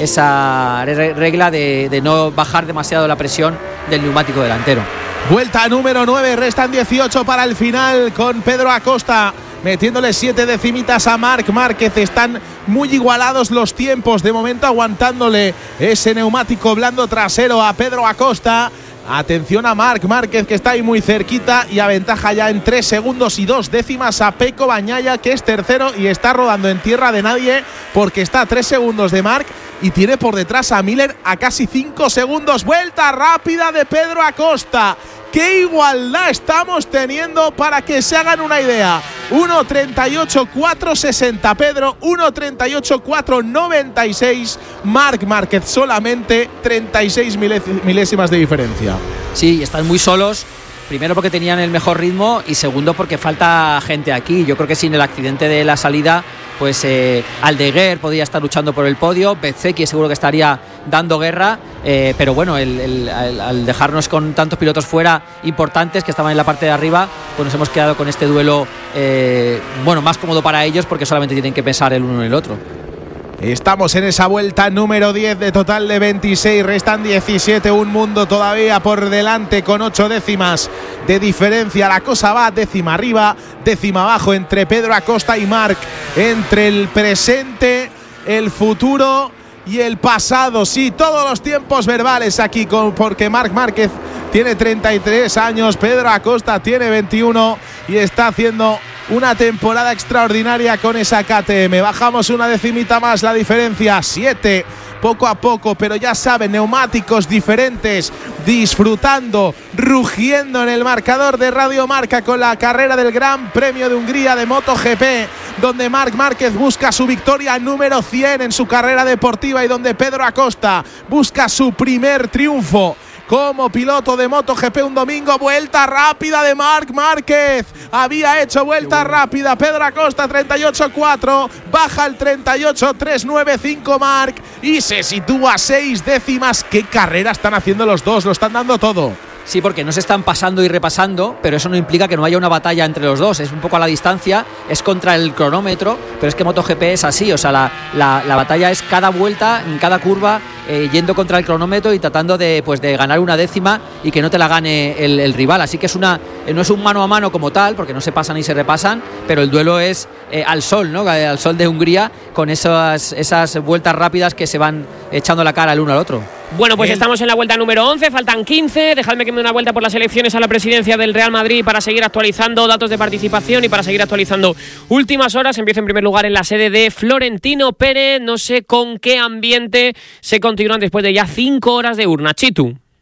esa regla de, de no bajar demasiado la presión del neumático delantero. Vuelta número nueve, restan dieciocho para el final con Pedro Acosta metiéndole siete decimitas a Marc Márquez. Están muy igualados los tiempos, de momento aguantándole ese neumático blando trasero a Pedro Acosta. Atención a Marc Márquez, que está ahí muy cerquita y aventaja ya en tres segundos y dos décimas a Pecco Bagnaia, que es tercero y está rodando en tierra de nadie porque está a tres segundos de Marc y tiene por detrás a Miller a casi cinco segundos. Vuelta rápida de Pedro Acosta. ¡Qué igualdad estamos teniendo para que se hagan una idea! uno treinta y ocho cuatro sesenta Pedro, uno treinta y ocho cuatro noventa y seis Marc Márquez, solamente treinta y seis milésimas de diferencia. Sí, están muy solos. Primero porque tenían el mejor ritmo y segundo porque falta gente aquí. Yo creo que sin el accidente de la salida, pues eh, Aldeguer podría estar luchando por el podio, Bezzecchi seguro que estaría dando guerra, eh, pero bueno, el, el, el, al dejarnos con tantos pilotos fuera importantes que estaban en la parte de arriba, pues nos hemos quedado con este duelo eh, bueno, más cómodo para ellos porque solamente tienen que pensar el uno en el otro. Estamos en esa vuelta número diez de total de veintiséis, restan diecisiete, un mundo todavía por delante con ocho décimas de diferencia. La cosa va décima arriba, décima abajo entre Pedro Acosta y Marc, entre el presente, el futuro y el pasado. Sí, todos los tiempos verbales aquí, con, porque Marc Márquez tiene treinta y tres años, Pedro Acosta tiene veintiuno y está haciendo una temporada extraordinaria con esa K T M. Bajamos una decimita más la diferencia, siete poco a poco, pero ya saben, neumáticos diferentes, disfrutando, rugiendo en el marcador de Radio Marca con la carrera del Gran Premio de Hungría de MotoGP, donde Marc Márquez busca su victoria número cien en su carrera deportiva y donde Pedro Acosta busca su primer triunfo como piloto de MotoGP un domingo. Vuelta rápida de Marc Márquez. Había hecho vuelta rápida Pedro Acosta, treinta y ocho cuatro. Baja el treinta y ocho tres noventa y cinco Marc y se sitúa a seis décimas. ¿Qué carrera están haciendo los dos? Lo están dando todo. Sí, porque no se están pasando y repasando, pero eso no implica que no haya una batalla entre los dos. Es un poco a la distancia, es contra el cronómetro, pero es que MotoGP es así. O sea, la, la, la batalla es cada vuelta, en cada curva, eh, yendo contra el cronómetro y tratando de, pues, de ganar una décima y que no te la gane el, el rival. Así que es una, eh, no es un mano a mano como tal, porque no se pasan ni se repasan, pero el duelo es eh, al sol, ¿no? Al sol de Hungría, con esas, esas vueltas rápidas que se van echando la cara el uno al otro. Bueno, pues estamos en la vuelta número once, faltan quince. Dejadme que me dé una vuelta por las elecciones a la presidencia del Real Madrid para seguir actualizando datos de participación y para seguir actualizando últimas horas. Empiezo en primer lugar en la sede de Florentino Pérez. No sé con qué ambiente se continúan después de ya cinco horas de urna. Chitu.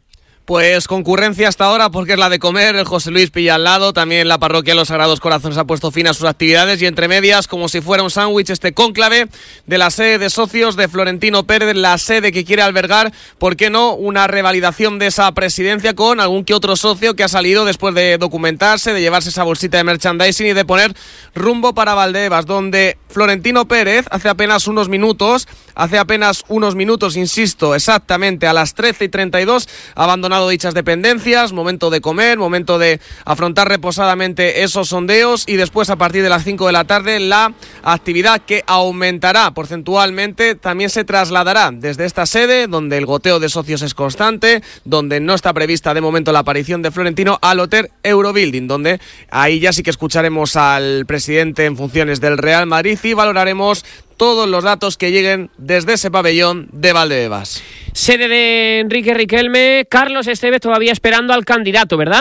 Pues concurrencia hasta ahora porque es la de comer, el José Luis pilla al lado, también la parroquia Los Sagrados Corazones ha puesto fin a sus actividades y entre medias, como si fuera un sándwich, este cónclave de la sede de socios de Florentino Pérez, la sede que quiere albergar, ¿por qué no?, una revalidación de esa presidencia con algún que otro socio que ha salido después de documentarse, de llevarse esa bolsita de merchandising y de poner rumbo para Valdebebas, donde Florentino Pérez hace apenas unos minutos, hace apenas unos minutos, insisto, exactamente a las trece y treinta y dos, ha abandonado dichas dependencias, momento de comer, momento de afrontar reposadamente esos sondeos y después a partir de las cinco de la tarde la actividad que aumentará porcentualmente también se trasladará desde esta sede donde el goteo de socios es constante, donde no está prevista de momento la aparición de Florentino, al Hotel Eurobuilding, donde ahí ya sí que escucharemos al presidente en funciones del Real Madrid y valoraremos todos los datos que lleguen desde ese pabellón de Valdebebas. Sede de Enrique Riquelme, Carlos Esteves todavía esperando al candidato, ¿verdad?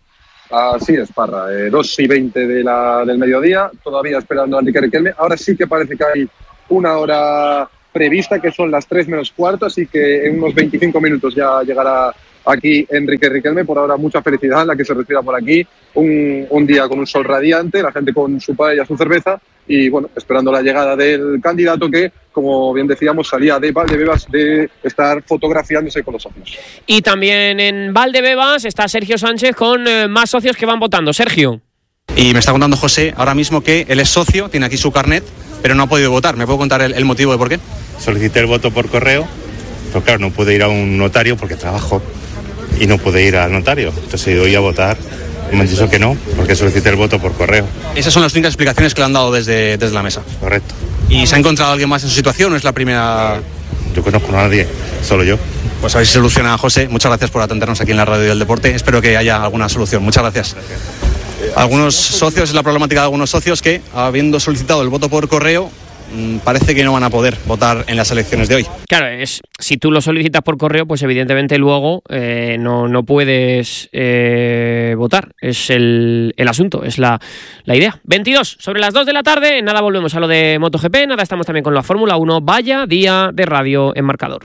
Así es, Parra, eh, dos y veinte de la, del mediodía, todavía esperando a Enrique Riquelme. Ahora sí que parece que hay una hora prevista, que son las tres menos cuarto, así que en unos veinticinco minutos ya llegará aquí Enrique Riquelme. Por ahora mucha felicidad en la que se respira por aquí, un, un día con un sol radiante, la gente con su paella, su cerveza y bueno, esperando la llegada del candidato que, como bien decíamos, salía de Valdebebas de estar fotografiándose con los socios. Y también en Valdebebas está Sergio Sánchez con eh, más socios que van votando. Sergio. Y me está contando José ahora mismo que él es socio, tiene aquí su carnet, pero no ha podido votar. ¿Me puedo contar el, el motivo de por qué? Solicité el voto por correo, pero claro, no pude ir a un notario porque trabajo y no pude ir al notario. Entonces he ido a votar y me han dicho que no, porque solicité el voto por correo. Esas son las únicas explicaciones que le han dado desde, desde la mesa. Correcto. ¿Y se ha encontrado alguien más en su situación o es la primera...? Yo conozco a nadie, solo yo. Pues a ver si se soluciona, José. Muchas gracias por atendernos aquí en la Radio del Deporte. Espero que haya alguna solución. Muchas gracias. Gracias. Algunos socios, es la problemática de algunos socios que, habiendo solicitado el voto por correo, parece que no van a poder votar en las elecciones de hoy. Claro, es si tú lo solicitas por correo, pues evidentemente luego eh, no, no puedes eh, votar. Es el, el asunto, es la, la idea. veintidós sobre las dos de la tarde, nada, volvemos a lo de MotoGP, nada, estamos también con la Fórmula uno. Vaya día de radio en marcador.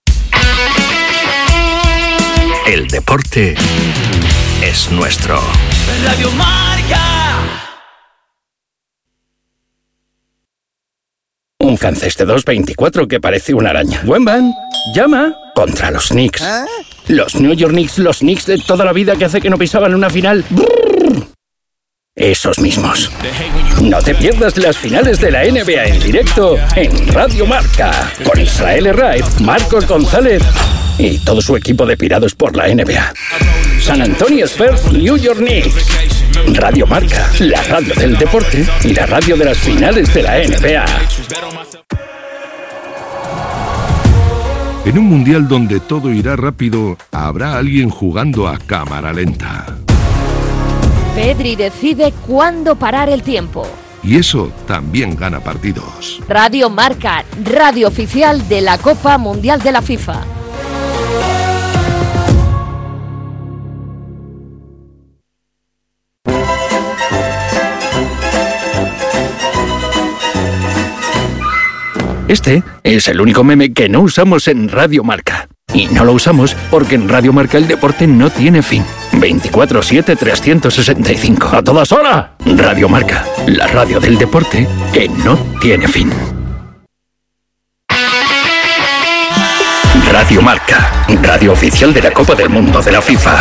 El deporte es nuestro. Radio Marca. Un francés de dos veinticuatro que parece una araña. Buen van. Llama. Contra los Knicks. ¿Eh? Los New York Knicks, los Knicks de toda la vida que hace que no pisaban una final. Brrr. Esos mismos. No te pierdas las finales de la N B A en directo en Radio Marca. Con Israel Herraiz, Marcos González y todo su equipo de pirados por la N B A. San Antonio Spurs, New York Knicks. Radio Marca, la radio del deporte y la radio de las finales de la N B A. En un mundial donde todo irá rápido, habrá alguien jugando a cámara lenta. Pedri decide cuándo parar el tiempo. Y eso también gana partidos. Radio Marca, radio oficial de la Copa Mundial de la FIFA. Este es el único meme que no usamos en Radio Marca. Y no lo usamos porque en Radio Marca el deporte no tiene fin. veinticuatro siete trescientos sesenta y cinco. ¡A todas horas! Radio Marca, la radio del deporte que no tiene fin. Radio Marca, radio oficial de la Copa del Mundo de la FIFA.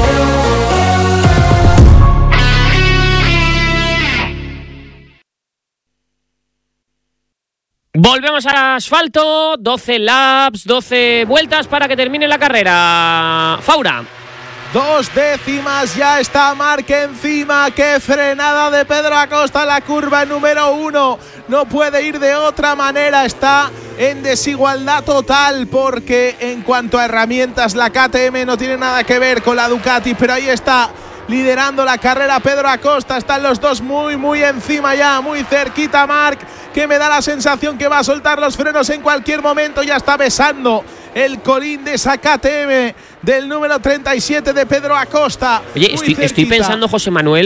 Volvemos al asfalto, doce laps, doce vueltas para que termine la carrera. Faura. Dos décimas, ya está Marc encima. Qué frenada de Pedro Acosta en la curva número uno. No puede ir de otra manera, está en desigualdad total porque en cuanto a herramientas la K T M no tiene nada que ver con la Ducati, pero ahí está liderando la carrera Pedro Acosta. Están los dos muy muy encima ya, muy cerquita Marc, que me da la sensación que va a soltar los frenos en cualquier momento. Ya está besando el colín de esa K T M del número treinta y siete de Pedro Acosta. Oye, estoy, estoy pensando, José Manuel,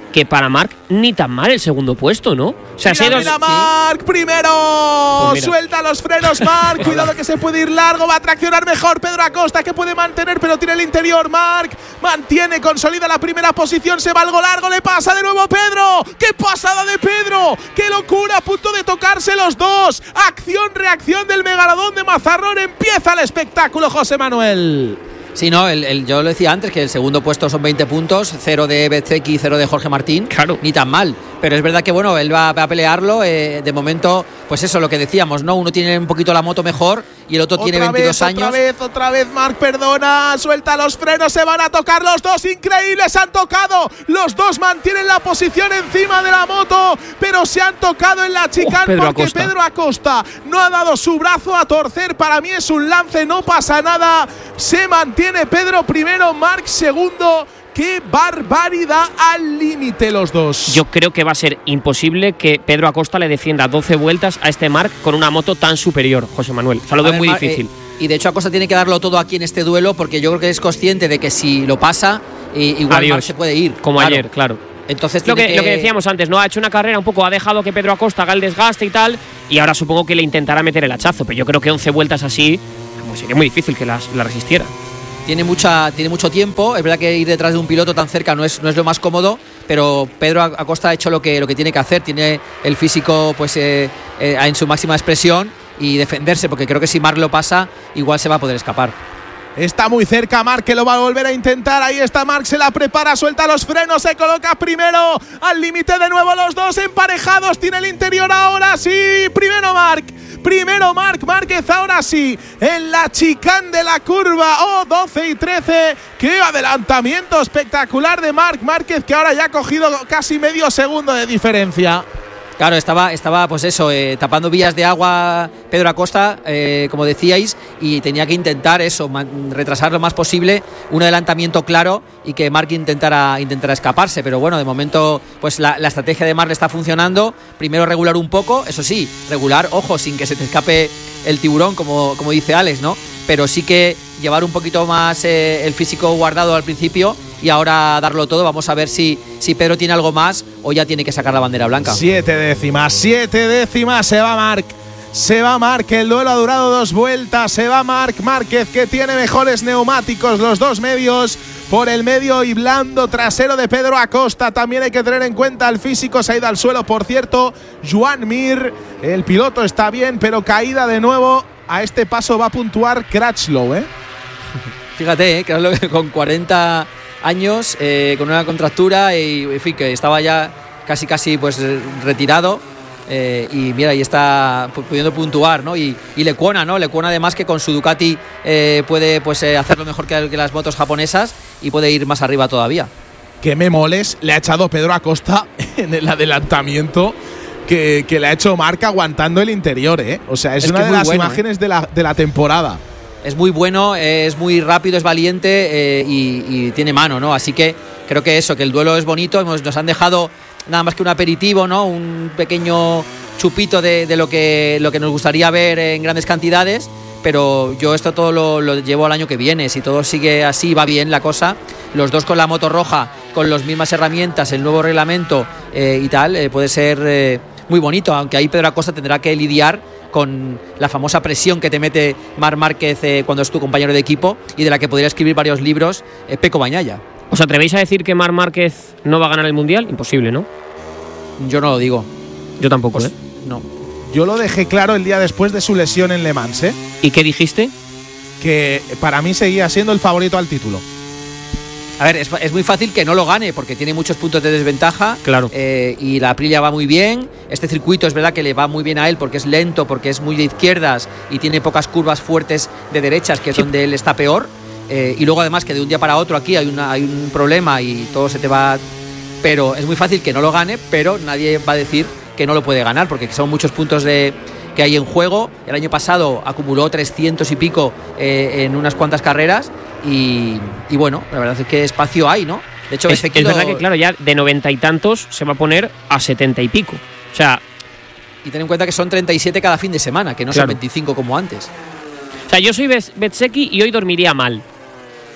que para Marc ni tan mal el segundo puesto, ¿no? O sea, mira, dos... mira Marc, ¿sí? primero. Pues suelta los frenos Marc, cuidado que se puede ir largo, va a traccionar mejor Pedro Acosta, que puede mantener, pero tiene el interior. Marc mantiene, consolida la primera posición, se va algo largo, le pasa de nuevo Pedro. ¡Qué pasada de Pedro! ¡Qué locura! A punto de tocarse los dos. Acción, reacción del megalodón de Mazarrón. Empieza el espectáculo, José Manuel. Sí, no, el, el, yo lo decía antes, que el segundo puesto son veinte puntos, cero de Bezzecchi y cero de Jorge Martín. Claro. Ni tan mal. Pero es verdad que, bueno, él va, va a pelearlo. Eh, de momento, pues eso, lo que decíamos, ¿no? Uno tiene un poquito la moto mejor y el otro otra tiene veintidós vez, años. Otra vez, otra vez, Marc, perdona. Suelta los frenos, se van a tocar los dos. Increíbles, han tocado. Los dos mantienen la posición encima de la moto, pero se han tocado en la chicane oh, Pedro porque Acosta. Pedro Acosta no ha dado su brazo a torcer. Para mí es un lance, no pasa nada. Se mantiene Pedro primero, Marc segundo. ¡Qué barbaridad! Al límite los dos. Yo creo que va a ser imposible que Pedro Acosta le defienda doce vueltas a este Marc con una moto tan superior, José Manuel. O sea, lo veo muy difícil. Eh, y de hecho Acosta tiene que darlo todo aquí en este duelo, porque yo creo que es consciente de que si lo pasa, eh, igual Marc se puede ir. Como claro. ayer, claro. Entonces lo que, que… lo que decíamos antes, ¿no? Ha hecho una carrera un poco, ha dejado que Pedro Acosta haga el desgaste y tal, y ahora supongo que le intentará meter el hachazo, pero yo creo que once vueltas así, pues sería muy difícil que las, la resistiera. Tiene, mucha, tiene mucho tiempo, es verdad que ir detrás de un piloto tan cerca no es, no es lo más cómodo, pero Pedro Acosta ha hecho lo que, lo que tiene que hacer, tiene el físico pues eh, eh, en su máxima expresión y defenderse, porque creo que si Marc lo pasa, igual se va a poder escapar. Está muy cerca Marc, que lo va a volver a intentar. Ahí está Marc, se la prepara, suelta los frenos, se coloca primero. Al límite de nuevo los dos emparejados. Tiene el interior ahora sí. Primero Marc. Primero Marc Márquez, ahora sí, en la chicane de la curva. Oh, doce y trece. Qué adelantamiento espectacular de Marc Márquez, que ahora ya ha cogido casi medio segundo de diferencia. Claro, estaba, estaba pues eso, eh, tapando vías de agua Pedro Acosta, eh, como decíais, y tenía que intentar eso, man, retrasar lo más posible, un adelantamiento claro y que Marc intentara, intentara escaparse. Pero bueno, de momento pues la, la estrategia de Marc le está funcionando. Primero regular un poco, eso sí, regular, ojo, sin que se te escape el tiburón, como, como dice Alex, ¿no? Pero sí que llevar un poquito más eh, el físico guardado al principio y ahora darlo todo. Vamos a ver si, si Pedro tiene algo más o ya tiene que sacar la bandera blanca. Siete décimas, siete décimas, se va Marc. Se va Marc, el duelo ha durado dos vueltas. Se va Marc Márquez, que tiene mejores neumáticos, los dos medios. Por el medio y blando trasero de Pedro Acosta. También hay que tener en cuenta el físico. Se ha ido al suelo, por cierto, Joan Mir. El piloto está bien, pero caída de nuevo. A este paso va a puntuar Crutchlow, ¿eh? Fíjate, eh, que con cuarenta años, eh, con una contractura y, en fin, que estaba ya casi casi pues retirado. Eh, y mira, ahí está pudiendo puntuar, ¿no? Y, y Lecuona, ¿no? Lecuona además que con su Ducati eh, puede pues eh, hacerlo mejor que, que las motos japonesas y puede ir más arriba todavía. Que me moles, le ha echado Pedro Acosta en el adelantamiento que, que le ha hecho Marc aguantando el interior, ¿eh? O sea, es, es una de las bueno, imágenes eh. de, la, de la temporada. Es muy bueno, es muy rápido, es valiente eh, y, y tiene mano, ¿no? Así que creo que eso, que el duelo es bonito. Hemos, nos han dejado nada más que un aperitivo, ¿no? Un pequeño chupito de, de lo, que, lo que nos gustaría ver en grandes cantidades, pero yo esto todo lo, lo llevo al año que viene. Si todo sigue así, va bien la cosa. Los dos con la moto roja, con las mismas herramientas, el nuevo reglamento eh, y tal, eh, puede ser eh, muy bonito, aunque ahí Pedro Acosta tendrá que lidiar con la famosa presión que te mete Marc Márquez eh, cuando es tu compañero de equipo y de la que podría escribir varios libros eh, Peco Bañaya. ¿Os atrevéis a decir que Marc Márquez no va a ganar el Mundial? Imposible, ¿no? Yo no lo digo. Yo tampoco, pues, ¿eh? No. Yo lo dejé claro el día después de su lesión en Le Mans, ¿eh? ¿Y qué dijiste? Que para mí seguía siendo el favorito al título. A ver, es, es muy fácil que no lo gane porque tiene muchos puntos de desventaja. Claro. Eh, y la Aprilia va muy bien. Este circuito es verdad que le va muy bien a él porque es lento, porque es muy de izquierdas y tiene pocas curvas fuertes de derechas, que es sí. donde él está peor. Eh, y luego además que de un día para otro aquí hay, una, hay un problema y todo se te va. Pero es muy fácil que no lo gane, pero nadie va a decir que no lo puede ganar porque son muchos puntos de que hay en juego. El año pasado acumuló trescientos y pico eh, en unas cuantas carreras y, y bueno, la verdad es que espacio hay, ¿no? De hecho, es, es verdad que claro, ya de noventa y tantos se va a poner a setenta y pico. O sea, y ten en cuenta que son treinta y siete cada fin de semana, que no claro. son veinticinco como antes. O sea, yo soy Bezzecchi y hoy dormiría mal.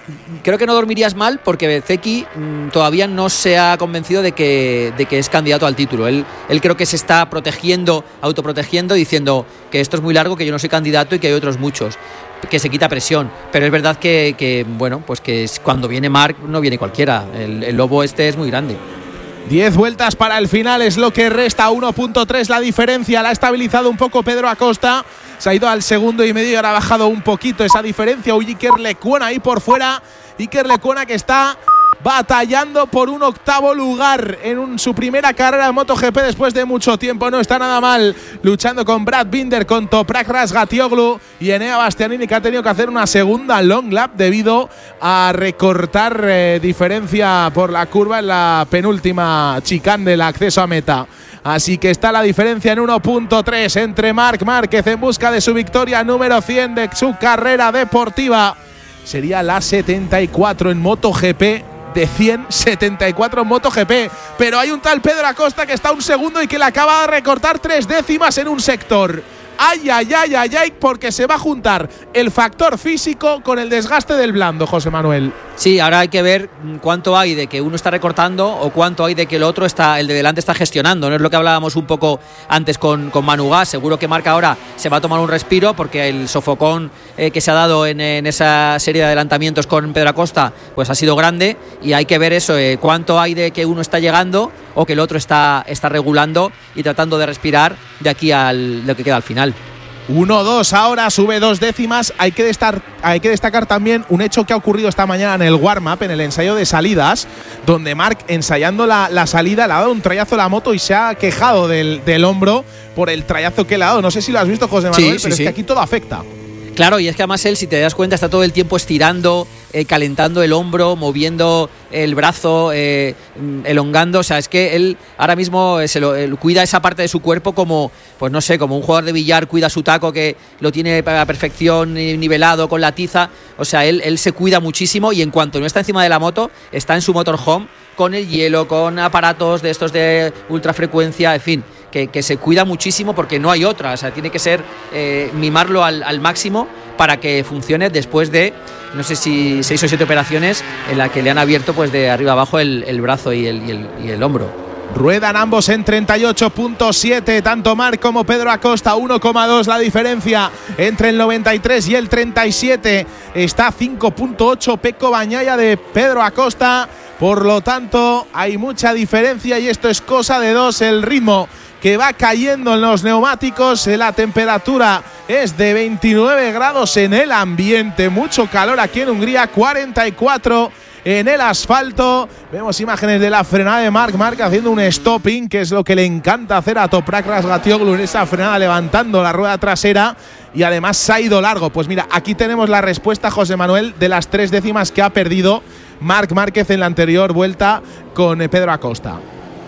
creo que no dormirías mal porque Bezzecchi mmm, todavía no se ha convencido de que, de que es candidato al título. Él, él creo que se está protegiendo, autoprotegiendo, diciendo que esto es muy largo, que yo no soy candidato y que hay otros muchos, que se quita presión. Pero es verdad que, que bueno, pues que cuando viene Marc no viene cualquiera. El, el lobo este es muy grande. diez vueltas para el final es lo que resta, uno punto tres la diferencia, la ha estabilizado un poco Pedro Acosta, se ha ido al segundo y medio y ahora ha bajado un poquito esa diferencia. Uy, Iker Lecuona ahí por fuera, Iker Lecuona que está batallando por un octavo lugar en un, su primera carrera en MotoGP después de mucho tiempo. No está nada mal, luchando con Brad Binder, con Toprak Razgatlioglu y Enea Bastianini, que ha tenido que hacer una segunda long lap debido a recortar eh, diferencia por la curva en la penúltima chicane del acceso a meta. Así que está la diferencia en uno punto tres entre Marc Márquez en busca de su victoria número cien de su carrera deportiva. Sería la setenta y cuatro en MotoGP. De cien, setenta y cuatro en MotoGP. Pero hay un tal Pedro Acosta que está un segundo y que le acaba de recortar tres décimas en un sector. Ay, ay, ay, ay, ay, porque se va a juntar el factor físico con el desgaste del blando, José Manuel. Sí, ahora hay que ver cuánto hay de que uno está recortando o cuánto hay de que el otro está, el de delante está gestionando. No es lo que hablábamos un poco antes con, con Manu Gas. Seguro que Marc ahora se va a tomar un respiro porque el sofocón eh, que se ha dado en, en esa serie de adelantamientos con Pedro Acosta pues ha sido grande, y hay que ver eso, eh, cuánto hay de que uno está llegando o que el otro está, está regulando y tratando de respirar de aquí a lo que queda al final. uno dos ahora, sube dos décimas. Hay que, destar, hay que destacar también un hecho que ha ocurrido esta mañana en el warm-up, en el ensayo de salidas, donde Marc, ensayando la, la salida, le ha dado un trayazo a la moto y se ha quejado del, del hombro por el trayazo que le ha dado. No sé si lo has visto, José Manuel, sí, sí, pero sí. Es que aquí todo afecta. Claro, y es que además él, si te das cuenta, está todo el tiempo estirando, eh, calentando el hombro, moviendo el brazo, eh, elongando. O sea, es que él ahora mismo se lo, él cuida esa parte de su cuerpo como, pues no sé, como un jugador de billar cuida su taco, que lo tiene a perfección nivelado con la tiza. O sea, él, él se cuida muchísimo, y en cuanto no está encima de la moto, está en su motorhome con el hielo, con aparatos de estos de ultrafrecuencia, en fin, que, que se cuida muchísimo porque no hay otra. O sea, tiene que ser eh, mimarlo al, al máximo para que funcione después de, no sé si seis o siete operaciones en la que le han abierto pues de arriba abajo el, el brazo y el, y, el, y el hombro. Ruedan ambos en treinta y ocho punto siete, tanto Marc como Pedro Acosta, uno coma dos la diferencia entre el noventa y tres y el treinta y siete. Está cinco punto ocho Pecco Bagnaia de Pedro Acosta, por lo tanto hay mucha diferencia y esto es cosa de dos. El ritmo que va cayendo en los neumáticos, la temperatura es de veintinueve grados en el ambiente, mucho calor aquí en Hungría, cuarenta y cuatro en el asfalto. Vemos imágenes de la frenada de Marc Márquez haciendo un stopping, que es lo que le encanta hacer a Toprak Razgatlioglu en esa frenada, levantando la rueda trasera, y además se ha ido largo. Pues mira, aquí tenemos la respuesta, José Manuel, de las tres décimas que ha perdido Marc Márquez en la anterior vuelta con Pedro Acosta.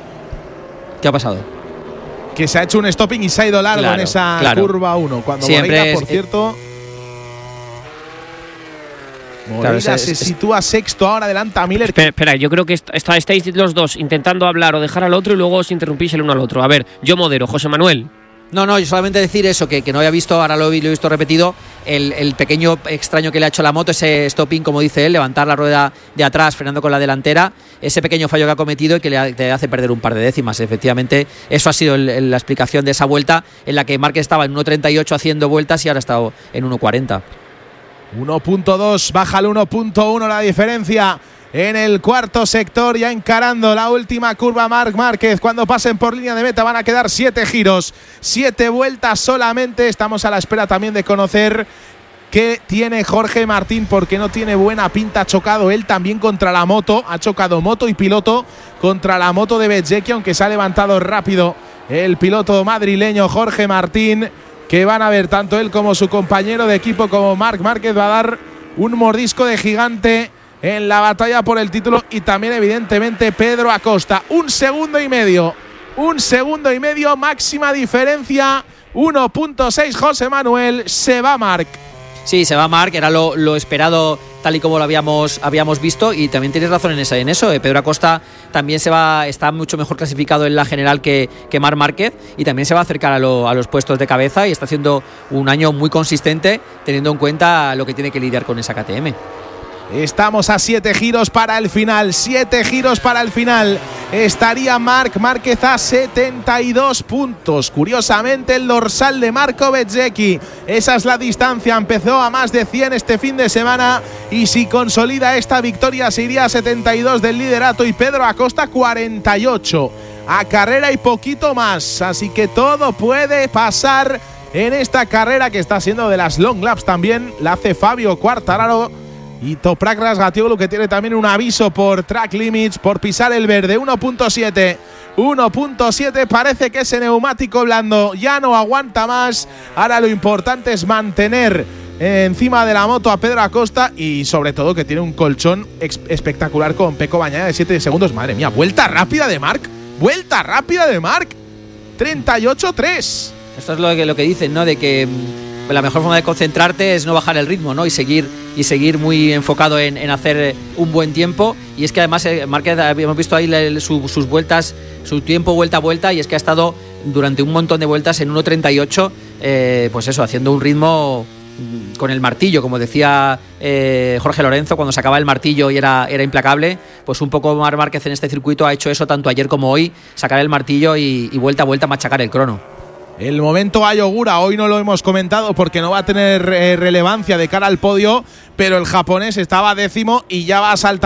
¿Qué ha pasado? Que se ha hecho un stopping y se ha ido largo claro, en esa claro. curva uno. Cuando Siempre Moreira, por es, cierto, Moreira claro, se es, sitúa sexto, ahora adelanta a Miller. Espera, espera, yo creo que est- está, estáis los dos intentando hablar o dejar al otro y luego os interrumpís el uno al otro. A ver, yo modero, José Manuel. No, no, yo solamente decir eso, que, que no había visto, ahora lo he, lo he visto repetido, el, el pequeño extraño que le ha hecho la moto, ese stopping, como dice él, levantar la rueda de atrás frenando con la delantera, ese pequeño fallo que ha cometido y que le, ha, le hace perder un par de décimas. Efectivamente, eso ha sido el, el, la explicación de esa vuelta en la que Márquez estaba en uno treinta y ocho haciendo vueltas y ahora ha estado en uno cuarenta. uno punto dos, baja al uno punto uno la diferencia. En el cuarto sector, ya encarando la última curva, Marc Márquez. Cuando pasen por línea de meta van a quedar siete giros, siete vueltas solamente. Estamos a la espera también de conocer qué tiene Jorge Martín, porque no tiene buena pinta. Ha chocado él también contra la moto, ha chocado moto y piloto contra la moto de Bezzecchi, aunque se ha levantado rápido el piloto madrileño Jorge Martín, que van a ver tanto él como su compañero de equipo, como Marc Márquez, va a dar un mordisco de gigante en la batalla por el título, y también evidentemente Pedro Acosta. Un segundo y medio, un segundo y medio, máxima diferencia, uno punto seis, José Manuel, se va Marc. Sí, se va Marc, era lo, lo esperado tal y como lo habíamos, habíamos visto, y también tienes razón en, esa, en eso. Eh. Pedro Acosta también se va, está mucho mejor clasificado en la general que, que Marc Márquez, y también se va a acercar a, lo, a los puestos de cabeza, y está haciendo un año muy consistente teniendo en cuenta lo que tiene que lidiar con esa K T M. Estamos a siete giros para el final. Siete giros para el final. Estaría Marc Márquez a setenta y dos puntos. Curiosamente, el dorsal de Marco Bezzecchi. Esa es la distancia. Empezó a más de cien este fin de semana. Y si consolida esta victoria, se iría a setenta y dos del liderato. Y Pedro Acosta, cuarenta y ocho. A carrera y poquito más. Así que todo puede pasar en esta carrera que está siendo de las long laps también. La hace Fabio Quartararo. Y Toprak Razgatlioglu, que tiene también un aviso por track limits, por pisar el verde. uno punto siete. uno punto siete. Parece que ese neumático blando ya no aguanta más. Ahora lo importante es mantener encima de la moto a Pedro Acosta. Y sobre todo que tiene un colchón espectacular con Pecco Bagnaia de siete segundos. Madre mía, vuelta rápida de Marc. Vuelta rápida de Marc. treinta y ocho tres. Esto es lo que, lo que dicen, ¿no? De que la mejor forma de concentrarte es no bajar el ritmo, ¿no? Y seguir y seguir muy enfocado en, en hacer un buen tiempo. Y es que además eh, Márquez, hemos visto ahí la, su, sus vueltas, su tiempo vuelta a vuelta, y es que ha estado durante un montón de vueltas en uno treinta y ocho, eh, pues eso, haciendo un ritmo con el martillo, como decía eh, Jorge Lorenzo, cuando sacaba el martillo y era, era implacable. Pues un poco Marc Márquez en este circuito ha hecho eso tanto ayer como hoy, sacar el martillo y, y vuelta a vuelta machacar el crono. El momento Ayogura, hoy no lo hemos comentado porque no va a tener eh, relevancia de cara al podio, pero el japonés estaba décimo y ya va a saltar